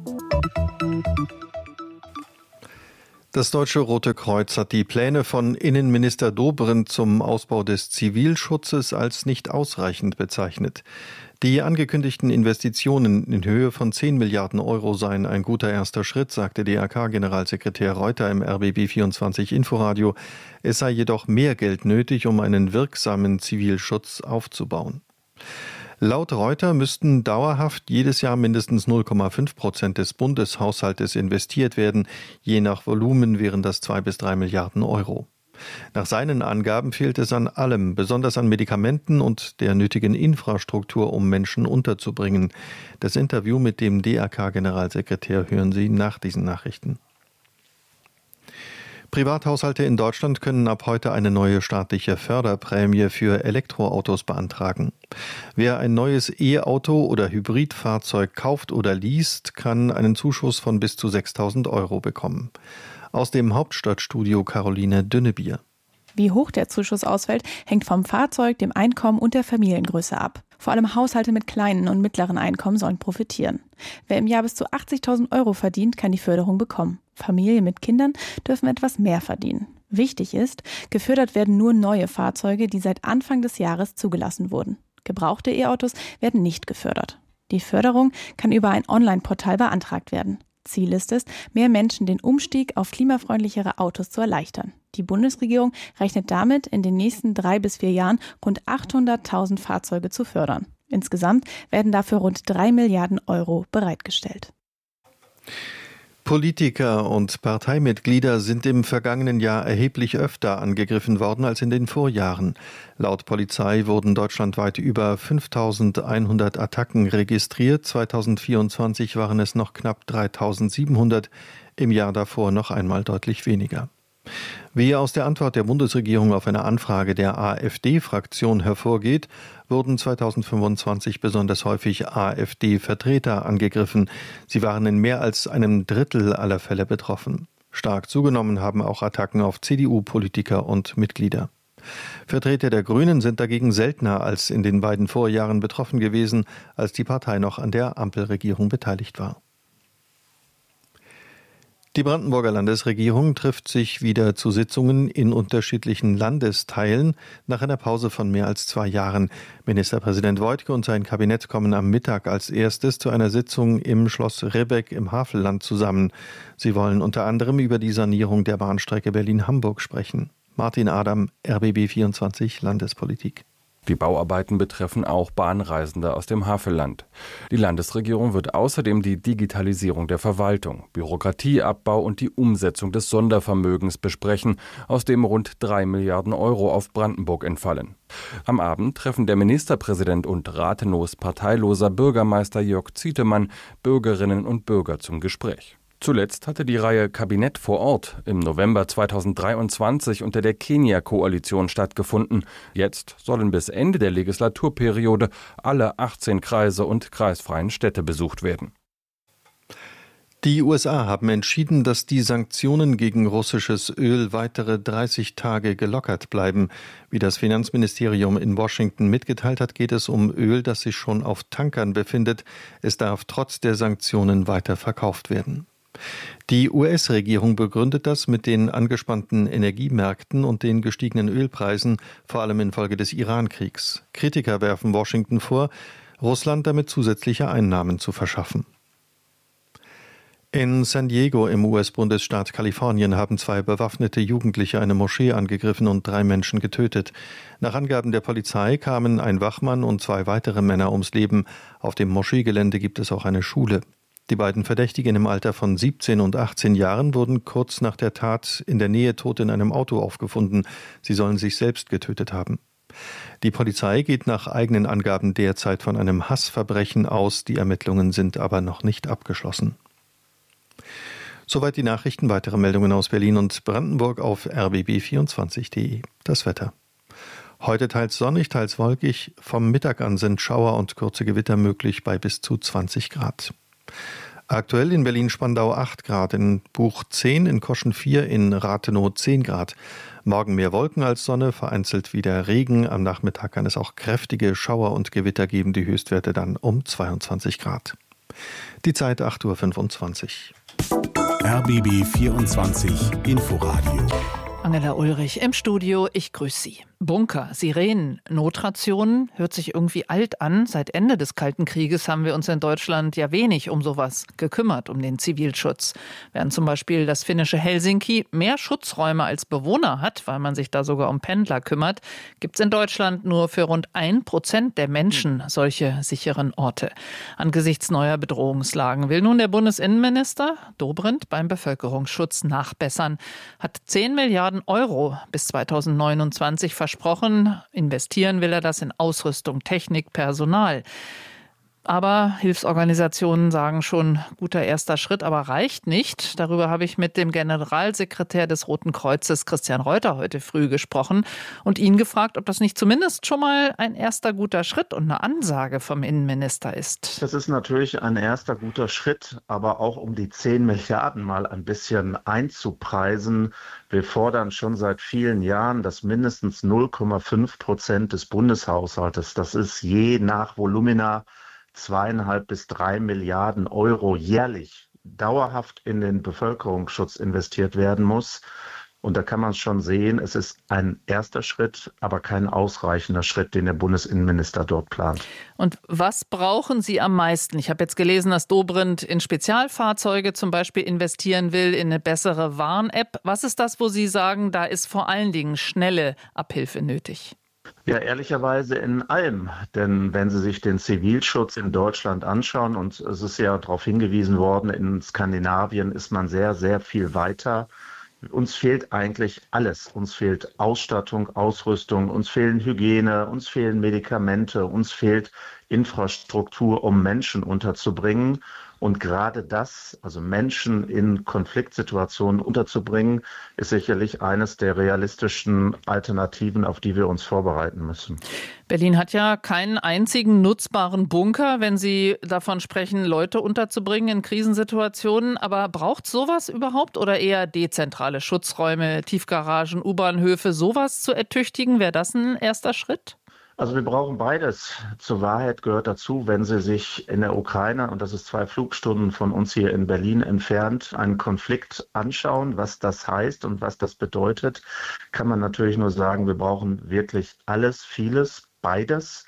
Das Deutsche Rote Kreuz hat die Pläne von Innenminister Dobrindt zum Ausbau des Zivilschutzes als nicht ausreichend bezeichnet. Die angekündigten Investitionen in Höhe von 10 Milliarden Euro seien ein guter erster Schritt, sagte DRK-Generalsekretär Reuter im RBB 24 Inforadio. Es sei jedoch mehr Geld nötig, um einen wirksamen Zivilschutz aufzubauen. Laut Reuter müssten dauerhaft jedes Jahr mindestens 0,5% des Bundeshaushaltes investiert werden. Je nach Volumen wären das 2 bis 3 Milliarden Euro. Nach seinen Angaben fehlt es an allem, besonders an Medikamenten und der nötigen Infrastruktur, um Menschen unterzubringen. Das Interview mit dem DRK-Generalsekretär hören Sie nach diesen Nachrichten. Privathaushalte in Deutschland können ab heute eine neue staatliche Förderprämie für Elektroautos beantragen. Wer ein neues E-Auto oder Hybridfahrzeug kauft oder least, kann einen Zuschuss von bis zu 6.000 Euro bekommen. Aus dem Hauptstadtstudio Caroline Dünnebier. Wie hoch der Zuschuss ausfällt, hängt vom Fahrzeug, dem Einkommen und der Familiengröße ab. Vor allem Haushalte mit kleinen und mittleren Einkommen sollen profitieren. Wer im Jahr bis zu 80.000 Euro verdient, kann die Förderung bekommen. Familien mit Kindern dürfen etwas mehr verdienen. Wichtig ist, gefördert werden nur neue Fahrzeuge, die seit Anfang des Jahres zugelassen wurden. Gebrauchte E-Autos werden nicht gefördert. Die Förderung kann über ein Online-Portal beantragt werden. Ziel ist es, mehr Menschen den Umstieg auf klimafreundlichere Autos zu erleichtern. Die Bundesregierung rechnet damit, in den nächsten 3 bis 4 Jahren rund 800.000 Fahrzeuge zu fördern. Insgesamt werden dafür rund 3 Milliarden Euro bereitgestellt. Politiker und Parteimitglieder sind im vergangenen Jahr erheblich öfter angegriffen worden als in den Vorjahren. Laut Polizei wurden deutschlandweit über 5.100 Attacken registriert. 2024 waren es noch knapp 3.700, im Jahr davor noch einmal deutlich weniger. Wie aus der Antwort der Bundesregierung auf eine Anfrage der AfD-Fraktion hervorgeht, wurden 2025 besonders häufig AfD-Vertreter angegriffen. Sie waren in mehr als einem Drittel aller Fälle betroffen. Stark zugenommen haben auch Attacken auf CDU-Politiker und Mitglieder. Vertreter der Grünen sind dagegen seltener als in den beiden Vorjahren betroffen gewesen, als die Partei noch an der Ampelregierung beteiligt war. Die Brandenburger Landesregierung trifft sich wieder zu Sitzungen in unterschiedlichen Landesteilen nach einer Pause von mehr als 2 Jahren. Ministerpräsident Woidke und sein Kabinett kommen am Mittag als erstes zu einer Sitzung im Schloss Ribbeck im Havelland zusammen. Sie wollen unter anderem über die Sanierung der Bahnstrecke Berlin-Hamburg sprechen. Martin Adam, RBB 24 Landespolitik. Die Bauarbeiten betreffen auch Bahnreisende aus dem Havelland. Die Landesregierung wird außerdem die Digitalisierung der Verwaltung, Bürokratieabbau und die Umsetzung des Sondervermögens besprechen, aus dem rund 3 Milliarden Euro auf Brandenburg entfallen. Am Abend treffen der Ministerpräsident und ratenlos parteiloser Bürgermeister Jörg Zietemann Bürgerinnen und Bürger zum Gespräch. Zuletzt hatte die Reihe Kabinett vor Ort im November 2023 unter der Kenia-Koalition stattgefunden. Jetzt sollen bis Ende der Legislaturperiode alle 18 Kreise und kreisfreien Städte besucht werden. Die USA haben entschieden, dass die Sanktionen gegen russisches Öl weitere 30 Tage gelockert bleiben. Wie das Finanzministerium in Washington mitgeteilt hat, geht es um Öl, das sich schon auf Tankern befindet. Es darf trotz der Sanktionen weiter verkauft werden. Die US-Regierung begründet das mit den angespannten Energiemärkten und den gestiegenen Ölpreisen, vor allem infolge des Iran-Kriegs. Kritiker werfen Washington vor, Russland damit zusätzliche Einnahmen zu verschaffen. In San Diego im US-Bundesstaat Kalifornien haben 2 bewaffnete Jugendliche eine Moschee angegriffen und 3 Menschen getötet. Nach Angaben der Polizei kamen ein Wachmann und 2 weitere Männer ums Leben. Auf dem Moscheegelände gibt es auch eine Schule. Die beiden Verdächtigen im Alter von 17 und 18 Jahren wurden kurz nach der Tat in der Nähe tot in einem Auto aufgefunden. Sie sollen sich selbst getötet haben. Die Polizei geht nach eigenen Angaben derzeit von einem Hassverbrechen aus. Die Ermittlungen sind aber noch nicht abgeschlossen. Soweit die Nachrichten. Weitere Meldungen aus Berlin und Brandenburg auf rbb24.de. Das Wetter. Heute teils sonnig, teils wolkig. Vom Mittag an sind Schauer und kurze Gewitter möglich bei bis zu 20 Grad. Aktuell in Berlin-Spandau 8 Grad, in Buch 10, in Koschen 4, in Rathenow 10 Grad. Morgen mehr Wolken als Sonne, vereinzelt wieder Regen. Am Nachmittag kann es auch kräftige Schauer und Gewitter geben, die Höchstwerte dann um 22 Grad. Die Zeit 8.25 Uhr. RBB 24 Inforadio. Angela Ulrich im Studio, ich grüße Sie. Bunker, Sirenen, Notrationen, hört sich irgendwie alt an. Seit Ende des Kalten Krieges haben wir uns in Deutschland ja wenig um sowas gekümmert, um den Zivilschutz. Während zum Beispiel das finnische Helsinki mehr Schutzräume als Bewohner hat, weil man sich da sogar um Pendler kümmert, gibt es in Deutschland nur für rund 1% der Menschen solche sicheren Orte. Angesichts neuer Bedrohungslagen will nun der Bundesinnenminister Dobrindt beim Bevölkerungsschutz nachbessern. Hat 10 Milliarden Euro bis 2029 versprochen. Investieren will er das in Ausrüstung, Technik, Personal. Aber Hilfsorganisationen sagen schon, guter erster Schritt, aber reicht nicht. Darüber habe ich mit dem Generalsekretär des Roten Kreuzes, Christian Reuter, heute früh gesprochen und ihn gefragt, ob das nicht zumindest schon mal ein erster guter Schritt und eine Ansage vom Innenminister ist. Das ist natürlich ein erster guter Schritt, aber auch um die 10 Milliarden mal ein bisschen einzupreisen. Wir fordern schon seit vielen Jahren, dass mindestens 0,5% des Bundeshaushaltes, das ist je nach Volumina 2,5 bis 3 Milliarden Euro jährlich dauerhaft in den Bevölkerungsschutz investiert werden muss. Und da kann man schon sehen, es ist ein erster Schritt, aber kein ausreichender Schritt, den der Bundesinnenminister dort plant. Und was brauchen Sie am meisten? Ich habe jetzt gelesen, dass Dobrindt in Spezialfahrzeuge zum Beispiel investieren will, in eine bessere Warn-App. Was ist das, wo Sie sagen, da ist vor allen Dingen schnelle Abhilfe nötig? Ja, ehrlicherweise in allem. Denn wenn Sie sich den Zivilschutz in Deutschland anschauen, und es ist ja darauf hingewiesen worden, in Skandinavien ist man sehr, sehr viel weiter. Uns fehlt eigentlich alles. Uns fehlt Ausstattung, Ausrüstung, uns fehlen Hygiene, uns fehlen Medikamente, uns fehlt Infrastruktur, um Menschen unterzubringen. Und gerade das, also Menschen in Konfliktsituationen unterzubringen, ist sicherlich eines der realistischen Alternativen, auf die wir uns vorbereiten müssen. Berlin hat ja keinen einzigen nutzbaren Bunker, wenn Sie davon sprechen, Leute unterzubringen in Krisensituationen. Aber braucht sowas überhaupt oder eher dezentrale Schutzräume, Tiefgaragen, U-Bahnhöfe, sowas zu ertüchtigen? Wäre das ein erster Schritt? Also wir brauchen beides. Zur Wahrheit gehört dazu, wenn Sie sich in der Ukraine, und das ist 2 Flugstunden von uns hier in Berlin entfernt, einen Konflikt anschauen, was das heißt und was das bedeutet, kann man natürlich nur sagen, wir brauchen wirklich alles, vieles, beides.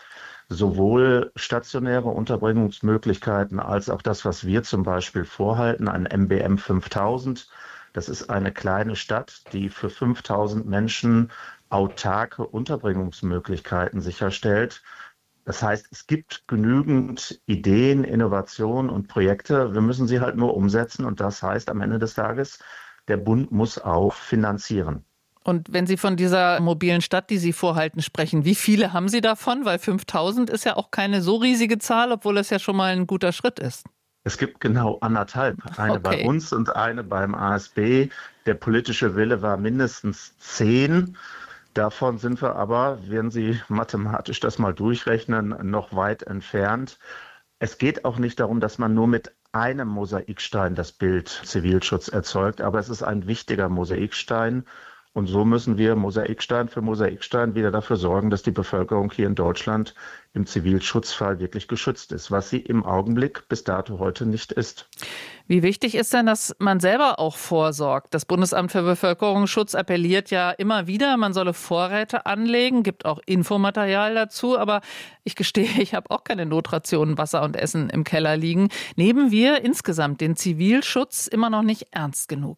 Sowohl stationäre Unterbringungsmöglichkeiten als auch das, was wir zum Beispiel vorhalten, ein MBM 5000. Das ist eine kleine Stadt, die für 5000 Menschen autarke Unterbringungsmöglichkeiten sicherstellt. Das heißt, es gibt genügend Ideen, Innovationen und Projekte. Wir müssen sie halt nur umsetzen. Und das heißt am Ende des Tages, der Bund muss auch finanzieren. Und wenn Sie von dieser mobilen Stadt, die Sie vorhalten, sprechen, wie viele haben Sie davon? Weil 5000 ist ja auch keine so riesige Zahl, obwohl es ja schon mal ein guter Schritt ist. Es gibt genau 1,5. Eine bei uns und eine beim ASB. Der politische Wille war mindestens 10. Davon sind wir aber, wenn Sie mathematisch das mal durchrechnen, noch weit entfernt. Es geht auch nicht darum, dass man nur mit einem Mosaikstein das Bild Zivilschutz erzeugt, aber es ist ein wichtiger Mosaikstein. Und so müssen wir Mosaikstein für Mosaikstein wieder dafür sorgen, dass die Bevölkerung hier in Deutschland im Zivilschutzfall wirklich geschützt ist, was sie im Augenblick bis dato heute nicht ist. Wie wichtig ist denn, dass man selber auch vorsorgt? Das Bundesamt für Bevölkerungsschutz appelliert ja immer wieder, man solle Vorräte anlegen, gibt auch Infomaterial dazu. Aber ich gestehe, ich habe auch keine Notrationen Wasser und Essen im Keller liegen. Nehmen wir insgesamt den Zivilschutz immer noch nicht ernst genug?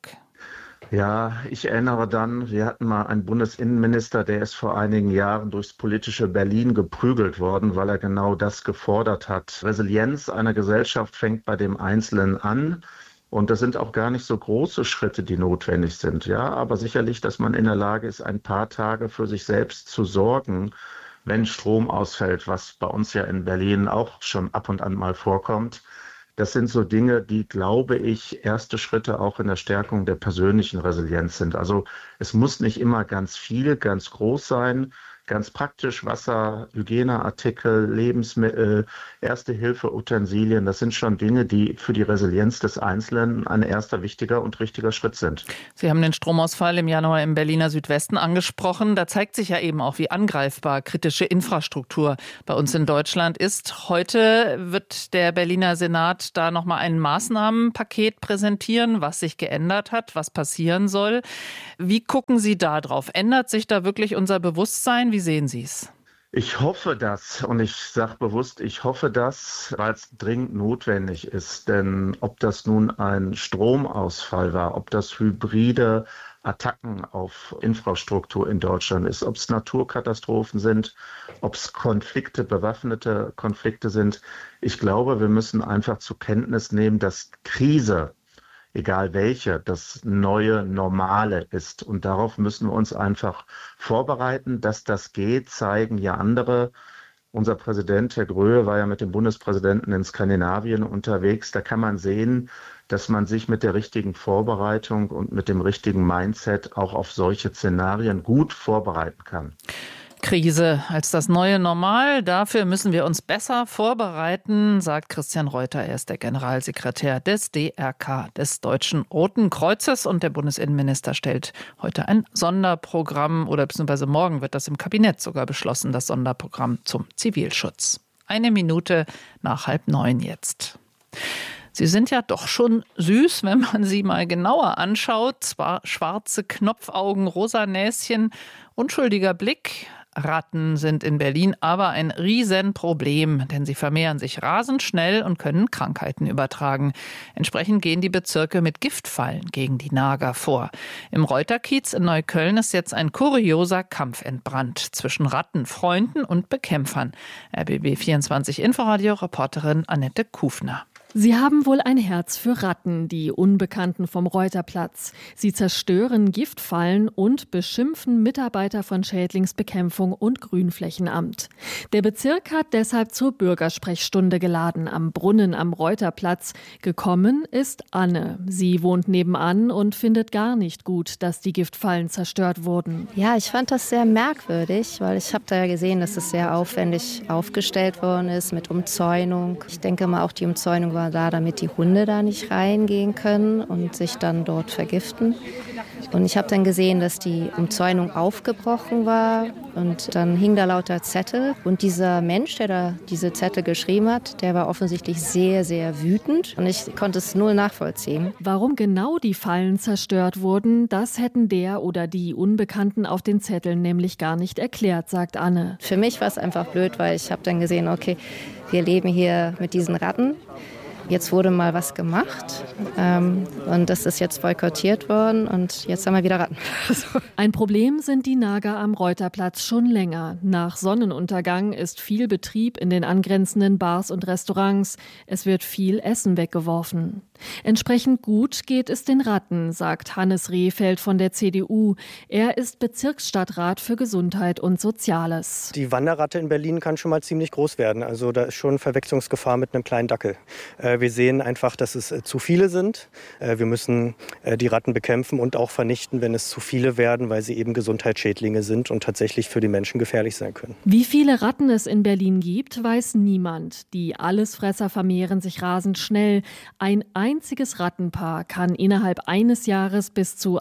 Ja, ich erinnere dann, wir hatten mal einen Bundesinnenminister, der ist vor einigen Jahren durchs politische Berlin geprügelt worden, weil er genau das gefordert hat. Resilienz einer Gesellschaft fängt bei dem Einzelnen an. Und das sind auch gar nicht so große Schritte, die notwendig sind. Ja, aber sicherlich, dass man in der Lage ist, ein paar Tage für sich selbst zu sorgen, wenn Strom ausfällt, was bei uns ja in Berlin auch schon ab und an mal vorkommt. Das sind so Dinge, die, glaube ich, erste Schritte auch in der Stärkung der persönlichen Resilienz sind. Also es muss nicht immer ganz viel, ganz groß sein. Ganz praktisch Wasser, Hygieneartikel, Lebensmittel, Erste-Hilfe-Utensilien, das sind schon Dinge, die für die Resilienz des Einzelnen ein erster wichtiger und richtiger Schritt sind. Sie haben den Stromausfall im Januar im Berliner Südwesten angesprochen. Da zeigt sich ja eben auch, wie angreifbar kritische Infrastruktur bei uns in Deutschland ist. Heute wird der Berliner Senat da nochmal ein Maßnahmenpaket präsentieren, was sich geändert hat, was passieren soll. Wie gucken Sie da drauf? Ändert sich da wirklich unser Bewusstsein? Wie sehen Sie es? Ich hoffe das, und ich sage bewusst, ich hoffe das, weil es dringend notwendig ist. Denn ob das nun ein Stromausfall war, ob das hybride Attacken auf Infrastruktur in Deutschland ist, ob es Naturkatastrophen sind, ob es Konflikte, bewaffnete Konflikte sind. Ich glaube, wir müssen einfach zur Kenntnis nehmen, dass Krise, egal welche, das neue Normale ist. Und darauf müssen wir uns einfach vorbereiten. Dass das geht, zeigen ja andere. Unser Präsident, Herr Gröhe, war ja mit dem Bundespräsidenten in Skandinavien unterwegs. Da kann man sehen, dass man sich mit der richtigen Vorbereitung und mit dem richtigen Mindset auch auf solche Szenarien gut vorbereiten kann. Krise als das neue Normal. Dafür müssen wir uns besser vorbereiten, sagt Christian Reuter. Er ist der Generalsekretär des DRK, des Deutschen Roten Kreuzes. Und der Bundesinnenminister stellt heute ein Sonderprogramm, oder beziehungsweise morgen wird das im Kabinett sogar beschlossen, das Sonderprogramm zum Zivilschutz. 1 Minute nach 8:30 jetzt. Sie sind ja doch schon süß, wenn man sie mal genauer anschaut. Zwar schwarze Knopfaugen, rosa Näschen, unschuldiger Blick. Ratten sind in Berlin aber ein Riesenproblem, denn sie vermehren sich rasend schnell und können Krankheiten übertragen. Entsprechend gehen die Bezirke mit Giftfallen gegen die Nager vor. Im Reuterkiez in Neukölln ist jetzt ein kurioser Kampf entbrannt zwischen Rattenfreunden und Bekämpfern. RBB 24 Inforadio-Reporterin Annette Kufner. Sie haben wohl ein Herz für Ratten, die Unbekannten vom Reuterplatz. Sie zerstören Giftfallen und beschimpfen Mitarbeiter von Schädlingsbekämpfung und Grünflächenamt. Der Bezirk hat deshalb zur Bürgersprechstunde geladen am Brunnen am Reuterplatz. Gekommen ist Anne. Sie wohnt nebenan und findet gar nicht gut, dass die Giftfallen zerstört wurden. Ja, ich fand das sehr merkwürdig, weil ich habe da ja gesehen, dass es sehr aufwendig aufgestellt worden ist mit Umzäunung. Ich denke mal, auch die Umzäunung war da, damit die Hunde da nicht reingehen können und sich dann dort vergiften. Und ich habe dann gesehen, dass die Umzäunung aufgebrochen war und dann hing da lauter Zettel. Und dieser Mensch, der da diese Zettel geschrieben hat, der war offensichtlich sehr, sehr wütend und ich konnte es null nachvollziehen. Warum genau die Fallen zerstört wurden, das hätten der oder die Unbekannten auf den Zetteln nämlich gar nicht erklärt, sagt Anne. Für mich war es einfach blöd, weil ich habe dann gesehen, okay, wir leben hier mit diesen Ratten. Jetzt wurde mal was gemacht und das ist jetzt boykottiert worden und jetzt haben wir wieder Ratten. Ein Problem sind die Nager am Reuterplatz schon länger. Nach Sonnenuntergang ist viel Betrieb in den angrenzenden Bars und Restaurants. Es wird viel Essen weggeworfen. Entsprechend gut geht es den Ratten, sagt Hannes Rehfeld von der CDU. Er ist Bezirksstadtrat für Gesundheit und Soziales. Die Wanderratte in Berlin kann schon mal ziemlich groß werden. Also da ist schon Verwechslungsgefahr mit einem kleinen Dackel. Wir sehen einfach, dass es zu viele sind. Wir müssen die Ratten bekämpfen und auch vernichten, wenn es zu viele werden, weil sie eben Gesundheitsschädlinge sind und tatsächlich für die Menschen gefährlich sein können. Wie viele Ratten es in Berlin gibt, weiß niemand. Die Allesfresser vermehren sich rasend schnell. Ein einziges Rattenpaar kann innerhalb eines Jahres bis zu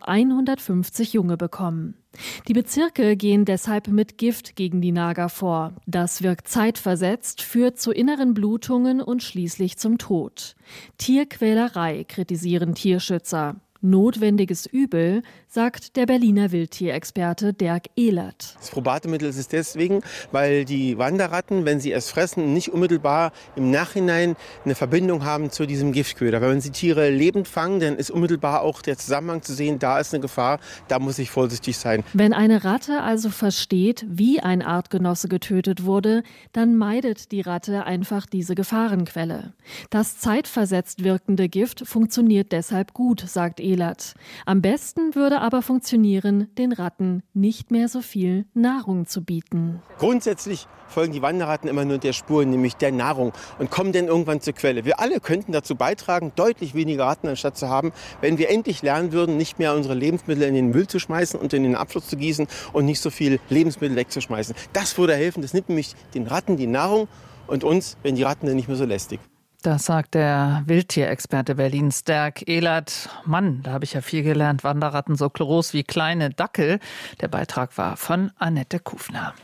150 Junge bekommen. Die Bezirke gehen deshalb mit Gift gegen die Nager vor. Das wirkt zeitversetzt, führt zu inneren Blutungen und schließlich zum Tod. Tierquälerei kritisieren Tierschützer. Notwendiges Übel, sagt der Berliner Wildtierexperte Dirk Ehlert. Das probate Mittel ist es deswegen, weil die Wanderratten, wenn sie es fressen, nicht unmittelbar im Nachhinein eine Verbindung haben zu diesem Giftköder. Wenn sie Tiere lebend fangen, dann ist unmittelbar auch der Zusammenhang zu sehen, da ist eine Gefahr, da muss ich vorsichtig sein. Wenn eine Ratte also versteht, wie ein Artgenosse getötet wurde, dann meidet die Ratte einfach diese Gefahrenquelle. Das zeitversetzt wirkende Gift funktioniert deshalb gut, sagt Ehlert. Ehlert. Am besten würde aber funktionieren, den Ratten nicht mehr so viel Nahrung zu bieten. Grundsätzlich folgen die Wanderratten immer nur der Spur, nämlich der Nahrung, und kommen dann irgendwann zur Quelle. Wir alle könnten dazu beitragen, deutlich weniger Ratten anstatt zu haben, wenn wir endlich lernen würden, nicht mehr unsere Lebensmittel in den Müll zu schmeißen und in den Abfluss zu gießen und nicht so viel Lebensmittel wegzuschmeißen. Das würde helfen. Das nimmt nämlich den Ratten die Nahrung und uns, wenn die Ratten dann nicht mehr so lästig. Das sagt der Wildtierexperte Berlins, Dirk Ehlert. Mann, da habe ich ja viel gelernt. Wanderratten so groß wie kleine Dackel. Der Beitrag war von Annette Kufner.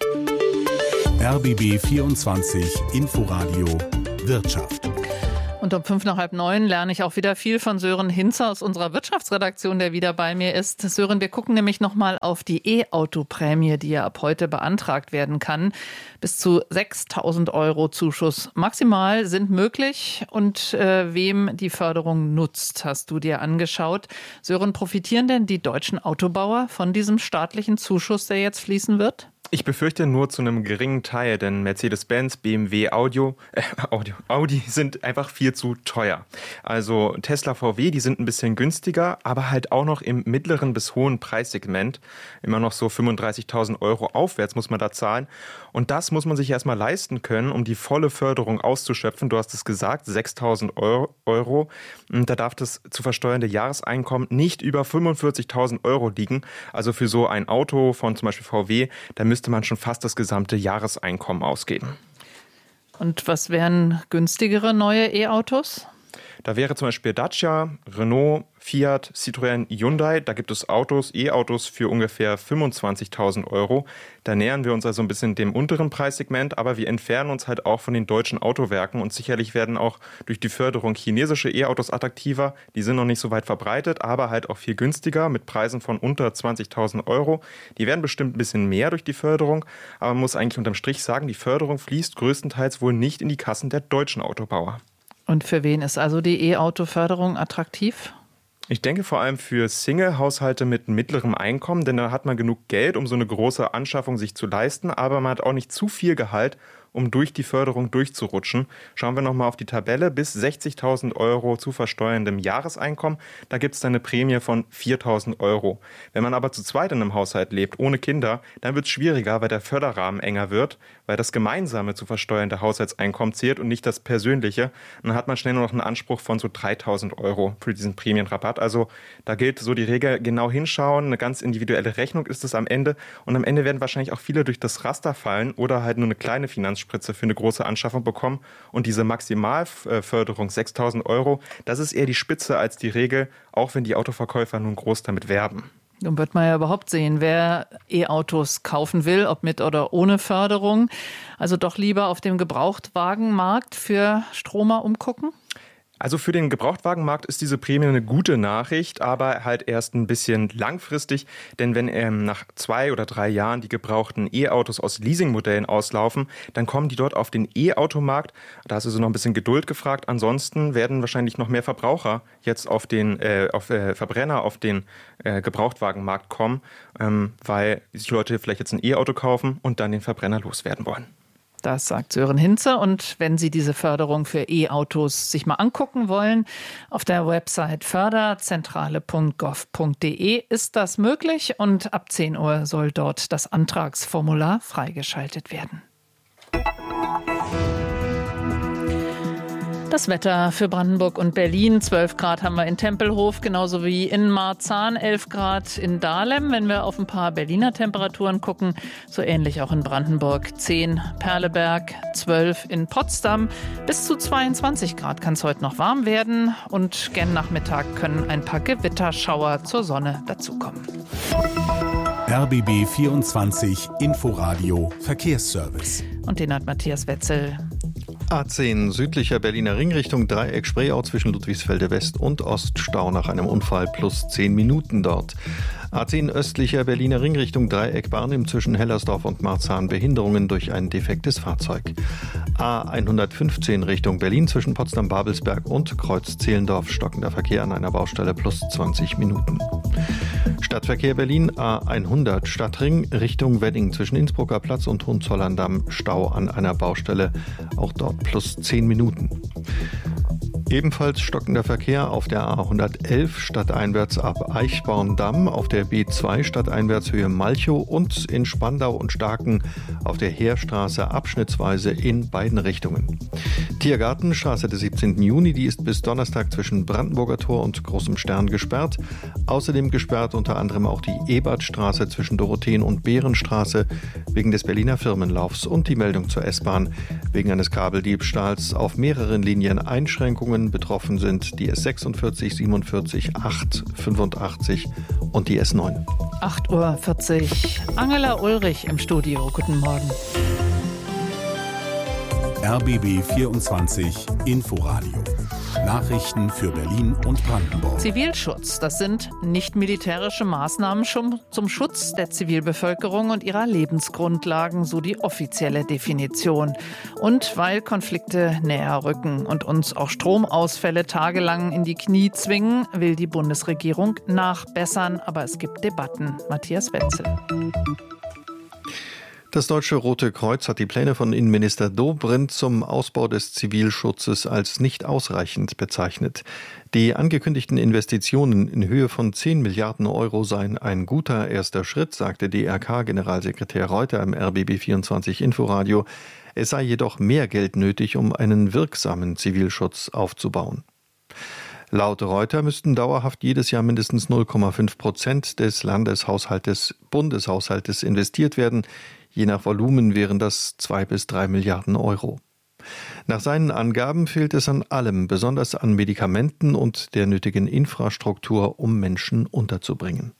RBB 24 Inforadio Wirtschaft. Und um 8:05 lerne ich auch wieder viel von Sören Hinze aus unserer Wirtschaftsredaktion, der wieder bei mir ist. Sören, wir gucken nämlich nochmal auf die E-Auto-Prämie, die ja ab heute beantragt werden kann. Bis zu 6.000 € Zuschuss maximal sind möglich. Und wem die Förderung nutzt, hast du dir angeschaut. Sören, profitieren denn die deutschen Autobauer von diesem staatlichen Zuschuss, der jetzt fließen wird? Ich befürchte nur zu einem geringen Teil, denn Mercedes-Benz, BMW, Audi sind einfach viel zu teuer. Also Tesla, VW, die sind ein bisschen günstiger, aber halt auch noch im mittleren bis hohen Preissegment. Immer noch so 35.000 € aufwärts muss man da zahlen. Und das muss man sich erstmal leisten können, um die volle Förderung auszuschöpfen. Du hast es gesagt, 6.000 €. Und da darf das zu versteuernde Jahreseinkommen nicht über 45.000 € liegen. Also für so ein Auto von zum Beispiel VW, da müsste man schon fast das gesamte Jahreseinkommen ausgeben. Und was wären günstigere neue E-Autos? Da wäre zum Beispiel Dacia, Renault, Fiat, Citroën, Hyundai. Da gibt es E-Autos für ungefähr 25.000 €. Da nähern wir uns also ein bisschen dem unteren Preissegment, aber wir entfernen uns halt auch von den deutschen Autowerken und sicherlich werden auch durch die Förderung chinesische E-Autos attraktiver. Die sind noch nicht so weit verbreitet, aber halt auch viel günstiger mit Preisen von unter 20.000 €. Die werden bestimmt ein bisschen mehr durch die Förderung, aber man muss eigentlich unterm Strich sagen, die Förderung fließt größtenteils wohl nicht in die Kassen der deutschen Autobauer. Und für wen ist also die E-Auto-Förderung attraktiv? Ich denke vor allem für Single-Haushalte mit mittlerem Einkommen, denn da hat man genug Geld, um so eine große Anschaffung sich zu leisten, aber man hat auch nicht zu viel Gehalt, um durch die Förderung durchzurutschen. Schauen wir nochmal auf die Tabelle. Bis 60.000 € zu versteuerndem Jahreseinkommen, da gibt es dann eine Prämie von 4.000 €. Wenn man aber zu zweit in einem Haushalt lebt, ohne Kinder, dann wird es schwieriger, weil der Förderrahmen enger wird, weil das gemeinsame zu versteuernde Haushaltseinkommen zählt und nicht das persönliche. Und dann hat man schnell nur noch einen Anspruch von so 3.000 € für diesen Prämienrabatt. Also da gilt so die Regel, genau hinschauen, eine ganz individuelle Rechnung ist es am Ende. Und am Ende werden wahrscheinlich auch viele durch das Raster fallen oder halt nur eine kleine Finanzspritze für eine große Anschaffung bekommen. Und diese Maximalförderung 6.000 €, das ist eher die Spitze als die Regel, auch wenn die Autoverkäufer nun groß damit werben. Nun wird man ja überhaupt sehen, wer E-Autos kaufen will, ob mit oder ohne Förderung. Also doch lieber auf dem Gebrauchtwagenmarkt für Stromer umgucken? Also für den Gebrauchtwagenmarkt ist diese Prämie eine gute Nachricht, aber halt erst ein bisschen langfristig. Denn wenn nach 2 oder 3 Jahren die gebrauchten E-Autos aus Leasingmodellen auslaufen, dann kommen die dort auf den E-Automarkt. Da ist also noch ein bisschen Geduld gefragt. Ansonsten werden wahrscheinlich noch mehr Verbraucher jetzt auf den Verbrenner auf den Gebrauchtwagenmarkt kommen, weil die Leute vielleicht jetzt ein E-Auto kaufen und dann den Verbrenner loswerden wollen. Das sagt Sören Hinze. Und wenn Sie diese Förderung für E-Autos sich mal angucken wollen, auf der Website förderzentrale.gov.de ist das möglich. Und ab 10 Uhr soll dort das Antragsformular freigeschaltet werden. Das Wetter für Brandenburg und Berlin. 12 Grad haben wir in Tempelhof, genauso wie in Marzahn, 11 Grad in Dahlem. Wenn wir auf ein paar Berliner Temperaturen gucken, so ähnlich auch in Brandenburg. 10 Perleberg, 12 in Potsdam. Bis zu 22 Grad kann es heute noch warm werden. Und gen Nachmittag können ein paar Gewitterschauer zur Sonne dazukommen. RBB 24 Inforadio Verkehrsservice. Und den hat Matthias Wetzel. A10 südlicher Berliner Ring Richtung Dreieck-Spreeau zwischen Ludwigsfelde West und Oststau nach einem Unfall plus 10 Minuten dort. A10 östlicher Berliner Ring Richtung Dreieck Barnim zwischen Hellersdorf und Marzahn Behinderungen durch ein defektes Fahrzeug. A115 Richtung Berlin zwischen Potsdam-Babelsberg und Kreuz-Zehlendorf stockender Verkehr an einer Baustelle plus 20 Minuten. Stadtverkehr Berlin A100 Stadtring Richtung Wedding zwischen Innsbrucker Platz und Hohenzollern-Damm Stau an einer Baustelle, auch dort plus 10 Minuten. Ebenfalls stockender Verkehr auf der A111 stadteinwärts ab Eichborn-Damm, auf der B2 stadteinwärts Höhe Malchow und in Spandau und Starken auf der Heerstraße abschnittsweise in beiden Richtungen. Tiergartenstraße des 17. Juni, die ist bis Donnerstag zwischen Brandenburger Tor und Großem Stern gesperrt. Außerdem gesperrt unter anderem auch die Ebertstraße zwischen Dorotheen und Behrenstraße wegen des Berliner Firmenlaufs und die Meldung zur S-Bahn. Wegen eines Kabeldiebstahls auf mehreren Linien Einschränkungen. Betroffen sind die S46, 47, 8, 85 und die S9. 8:40 Uhr. Angela Ulrich im Studio. Guten Morgen. RBB 24 Inforadio. Nachrichten für Berlin und Brandenburg. Zivilschutz, das sind nicht militärische Maßnahmen zum Schutz der Zivilbevölkerung und ihrer Lebensgrundlagen, so die offizielle Definition. Und weil Konflikte näher rücken und uns auch Stromausfälle tagelang in die Knie zwingen, will die Bundesregierung nachbessern. Aber es gibt Debatten. Matthias Wetzel. Das Deutsche Rote Kreuz hat die Pläne von Innenminister Dobrindt zum Ausbau des Zivilschutzes als nicht ausreichend bezeichnet. Die angekündigten Investitionen in Höhe von 10 Milliarden Euro seien ein guter erster Schritt, sagte DRK-Generalsekretär Reuter im RBB24 Inforadio. Es sei jedoch mehr Geld nötig, um einen wirksamen Zivilschutz aufzubauen. Laut Reuter müssten dauerhaft jedes Jahr mindestens 0,5% des Bundeshaushaltes investiert werden. Je nach Volumen wären das 2 bis 3 Milliarden Euro. Nach seinen Angaben fehlt es an allem, besonders an Medikamenten und der nötigen Infrastruktur, um Menschen unterzubringen.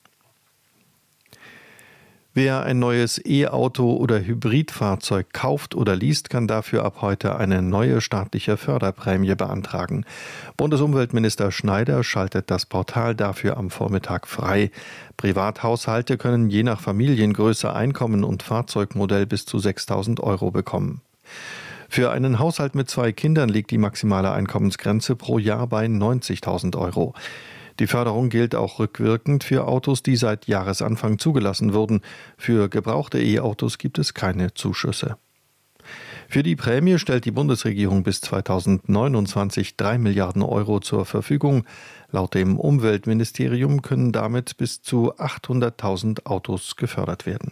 Wer ein neues E-Auto oder Hybridfahrzeug kauft oder least, kann dafür ab heute eine neue staatliche Förderprämie beantragen. Bundesumweltminister Schneider schaltet das Portal dafür am Vormittag frei. Privathaushalte können je nach Familiengröße, Einkommen und Fahrzeugmodell bis zu 6.000 Euro bekommen. Für einen Haushalt mit 2 Kindern liegt die maximale Einkommensgrenze pro Jahr bei 90.000 Euro. Die Förderung gilt auch rückwirkend für Autos, die seit Jahresanfang zugelassen wurden. Für gebrauchte E-Autos gibt es keine Zuschüsse. Für die Prämie stellt die Bundesregierung bis 2029 3 Milliarden Euro zur Verfügung. Laut dem Umweltministerium können damit bis zu 800.000 Autos gefördert werden.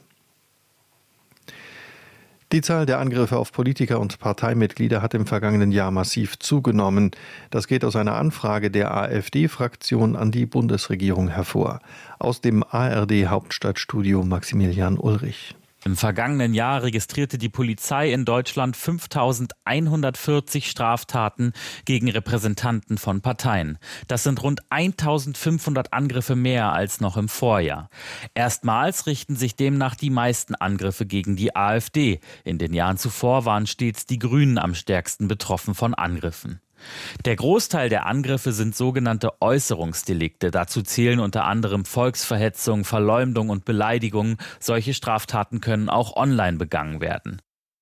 Die Zahl der Angriffe auf Politiker und Parteimitglieder hat im vergangenen Jahr massiv zugenommen. Das geht aus einer Anfrage der AfD-Fraktion an die Bundesregierung hervor. Aus dem ARD-Hauptstadtstudio Maximilian Ulrich. Im vergangenen Jahr registrierte die Polizei in Deutschland 5.140 Straftaten gegen Repräsentanten von Parteien. Das sind rund 1.500 Angriffe mehr als noch im Vorjahr. Erstmals richten sich demnach die meisten Angriffe gegen die AfD. In den Jahren zuvor waren stets die Grünen am stärksten betroffen von Angriffen. Der Großteil der Angriffe sind sogenannte Äußerungsdelikte. Dazu zählen unter anderem Volksverhetzung, Verleumdung und Beleidigung. Solche Straftaten können auch online begangen werden.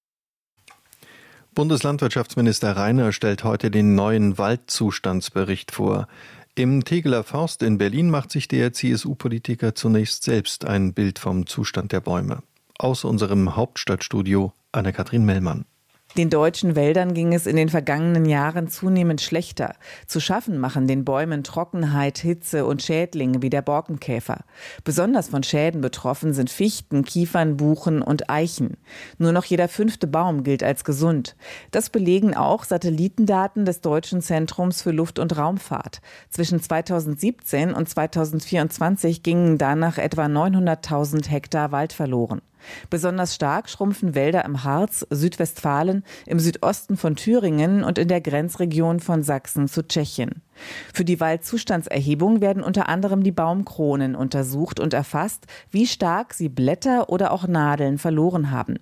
Bundeslandwirtschaftsminister Reiner stellt heute den neuen Waldzustandsbericht vor. Im Tegeler Forst in Berlin macht sich der CSU-Politiker zunächst selbst ein Bild vom Zustand der Bäume. Aus unserem Hauptstadtstudio Anne-Kathrin Mellmann. Den deutschen Wäldern ging es in den vergangenen Jahren zunehmend schlechter. Zu schaffen machen den Bäumen Trockenheit, Hitze und Schädlinge wie der Borkenkäfer. Besonders von Schäden betroffen sind Fichten, Kiefern, Buchen und Eichen. Nur noch jeder 5. Baum gilt als gesund. Das belegen auch Satellitendaten des Deutschen Zentrums für Luft- und Raumfahrt. Zwischen 2017 und 2024 gingen danach etwa 900.000 Hektar Wald verloren. Besonders stark schrumpfen Wälder im Harz, Südwestfalen, im Südosten von Thüringen und in der Grenzregion von Sachsen zu Tschechien. Für die Waldzustandserhebung werden unter anderem die Baumkronen untersucht und erfasst, wie stark sie Blätter oder auch Nadeln verloren haben.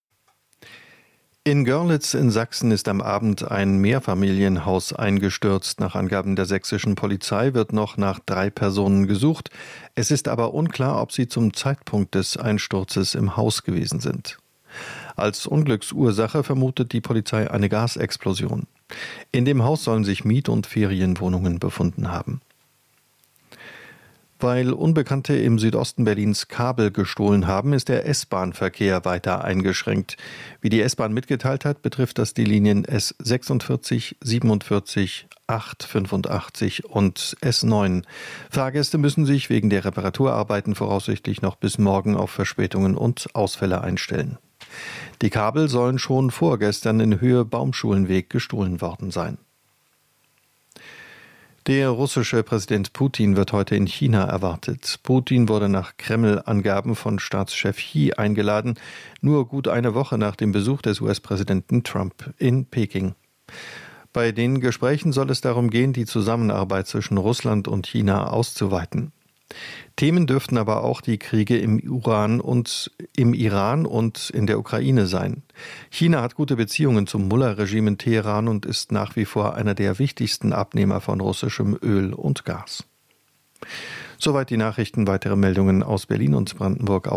In Görlitz in Sachsen ist am Abend ein Mehrfamilienhaus eingestürzt. Nach Angaben der sächsischen Polizei wird noch nach 3 Personen gesucht. Es ist aber unklar, ob sie zum Zeitpunkt des Einsturzes im Haus gewesen sind. Als Unglücksursache vermutet die Polizei eine Gasexplosion. In dem Haus sollen sich Miet- und Ferienwohnungen befunden haben. Weil Unbekannte im Südosten Berlins Kabel gestohlen haben, ist der S-Bahn-Verkehr weiter eingeschränkt. Wie die S-Bahn mitgeteilt hat, betrifft das die Linien S46, 47, 8, 85 und S9. Fahrgäste müssen sich wegen der Reparaturarbeiten voraussichtlich noch bis morgen auf Verspätungen und Ausfälle einstellen. Die Kabel sollen schon vorgestern in Höhe Baumschulenweg gestohlen worden sein. Der russische Präsident Putin wird heute in China erwartet. Putin wurde nach Kreml-Angaben von Staatschef Xi eingeladen, nur gut eine Woche nach dem Besuch des US-Präsidenten Trump in Peking. Bei den Gesprächen soll es darum gehen, die Zusammenarbeit zwischen Russland und China auszuweiten. Themen dürften aber auch die Kriege im Iran und in der Ukraine sein. China hat gute Beziehungen zum Mullah-Regime in Teheran und ist nach wie vor einer der wichtigsten Abnehmer von russischem Öl und Gas. Soweit die Nachrichten. Weitere Meldungen aus Berlin und Brandenburg.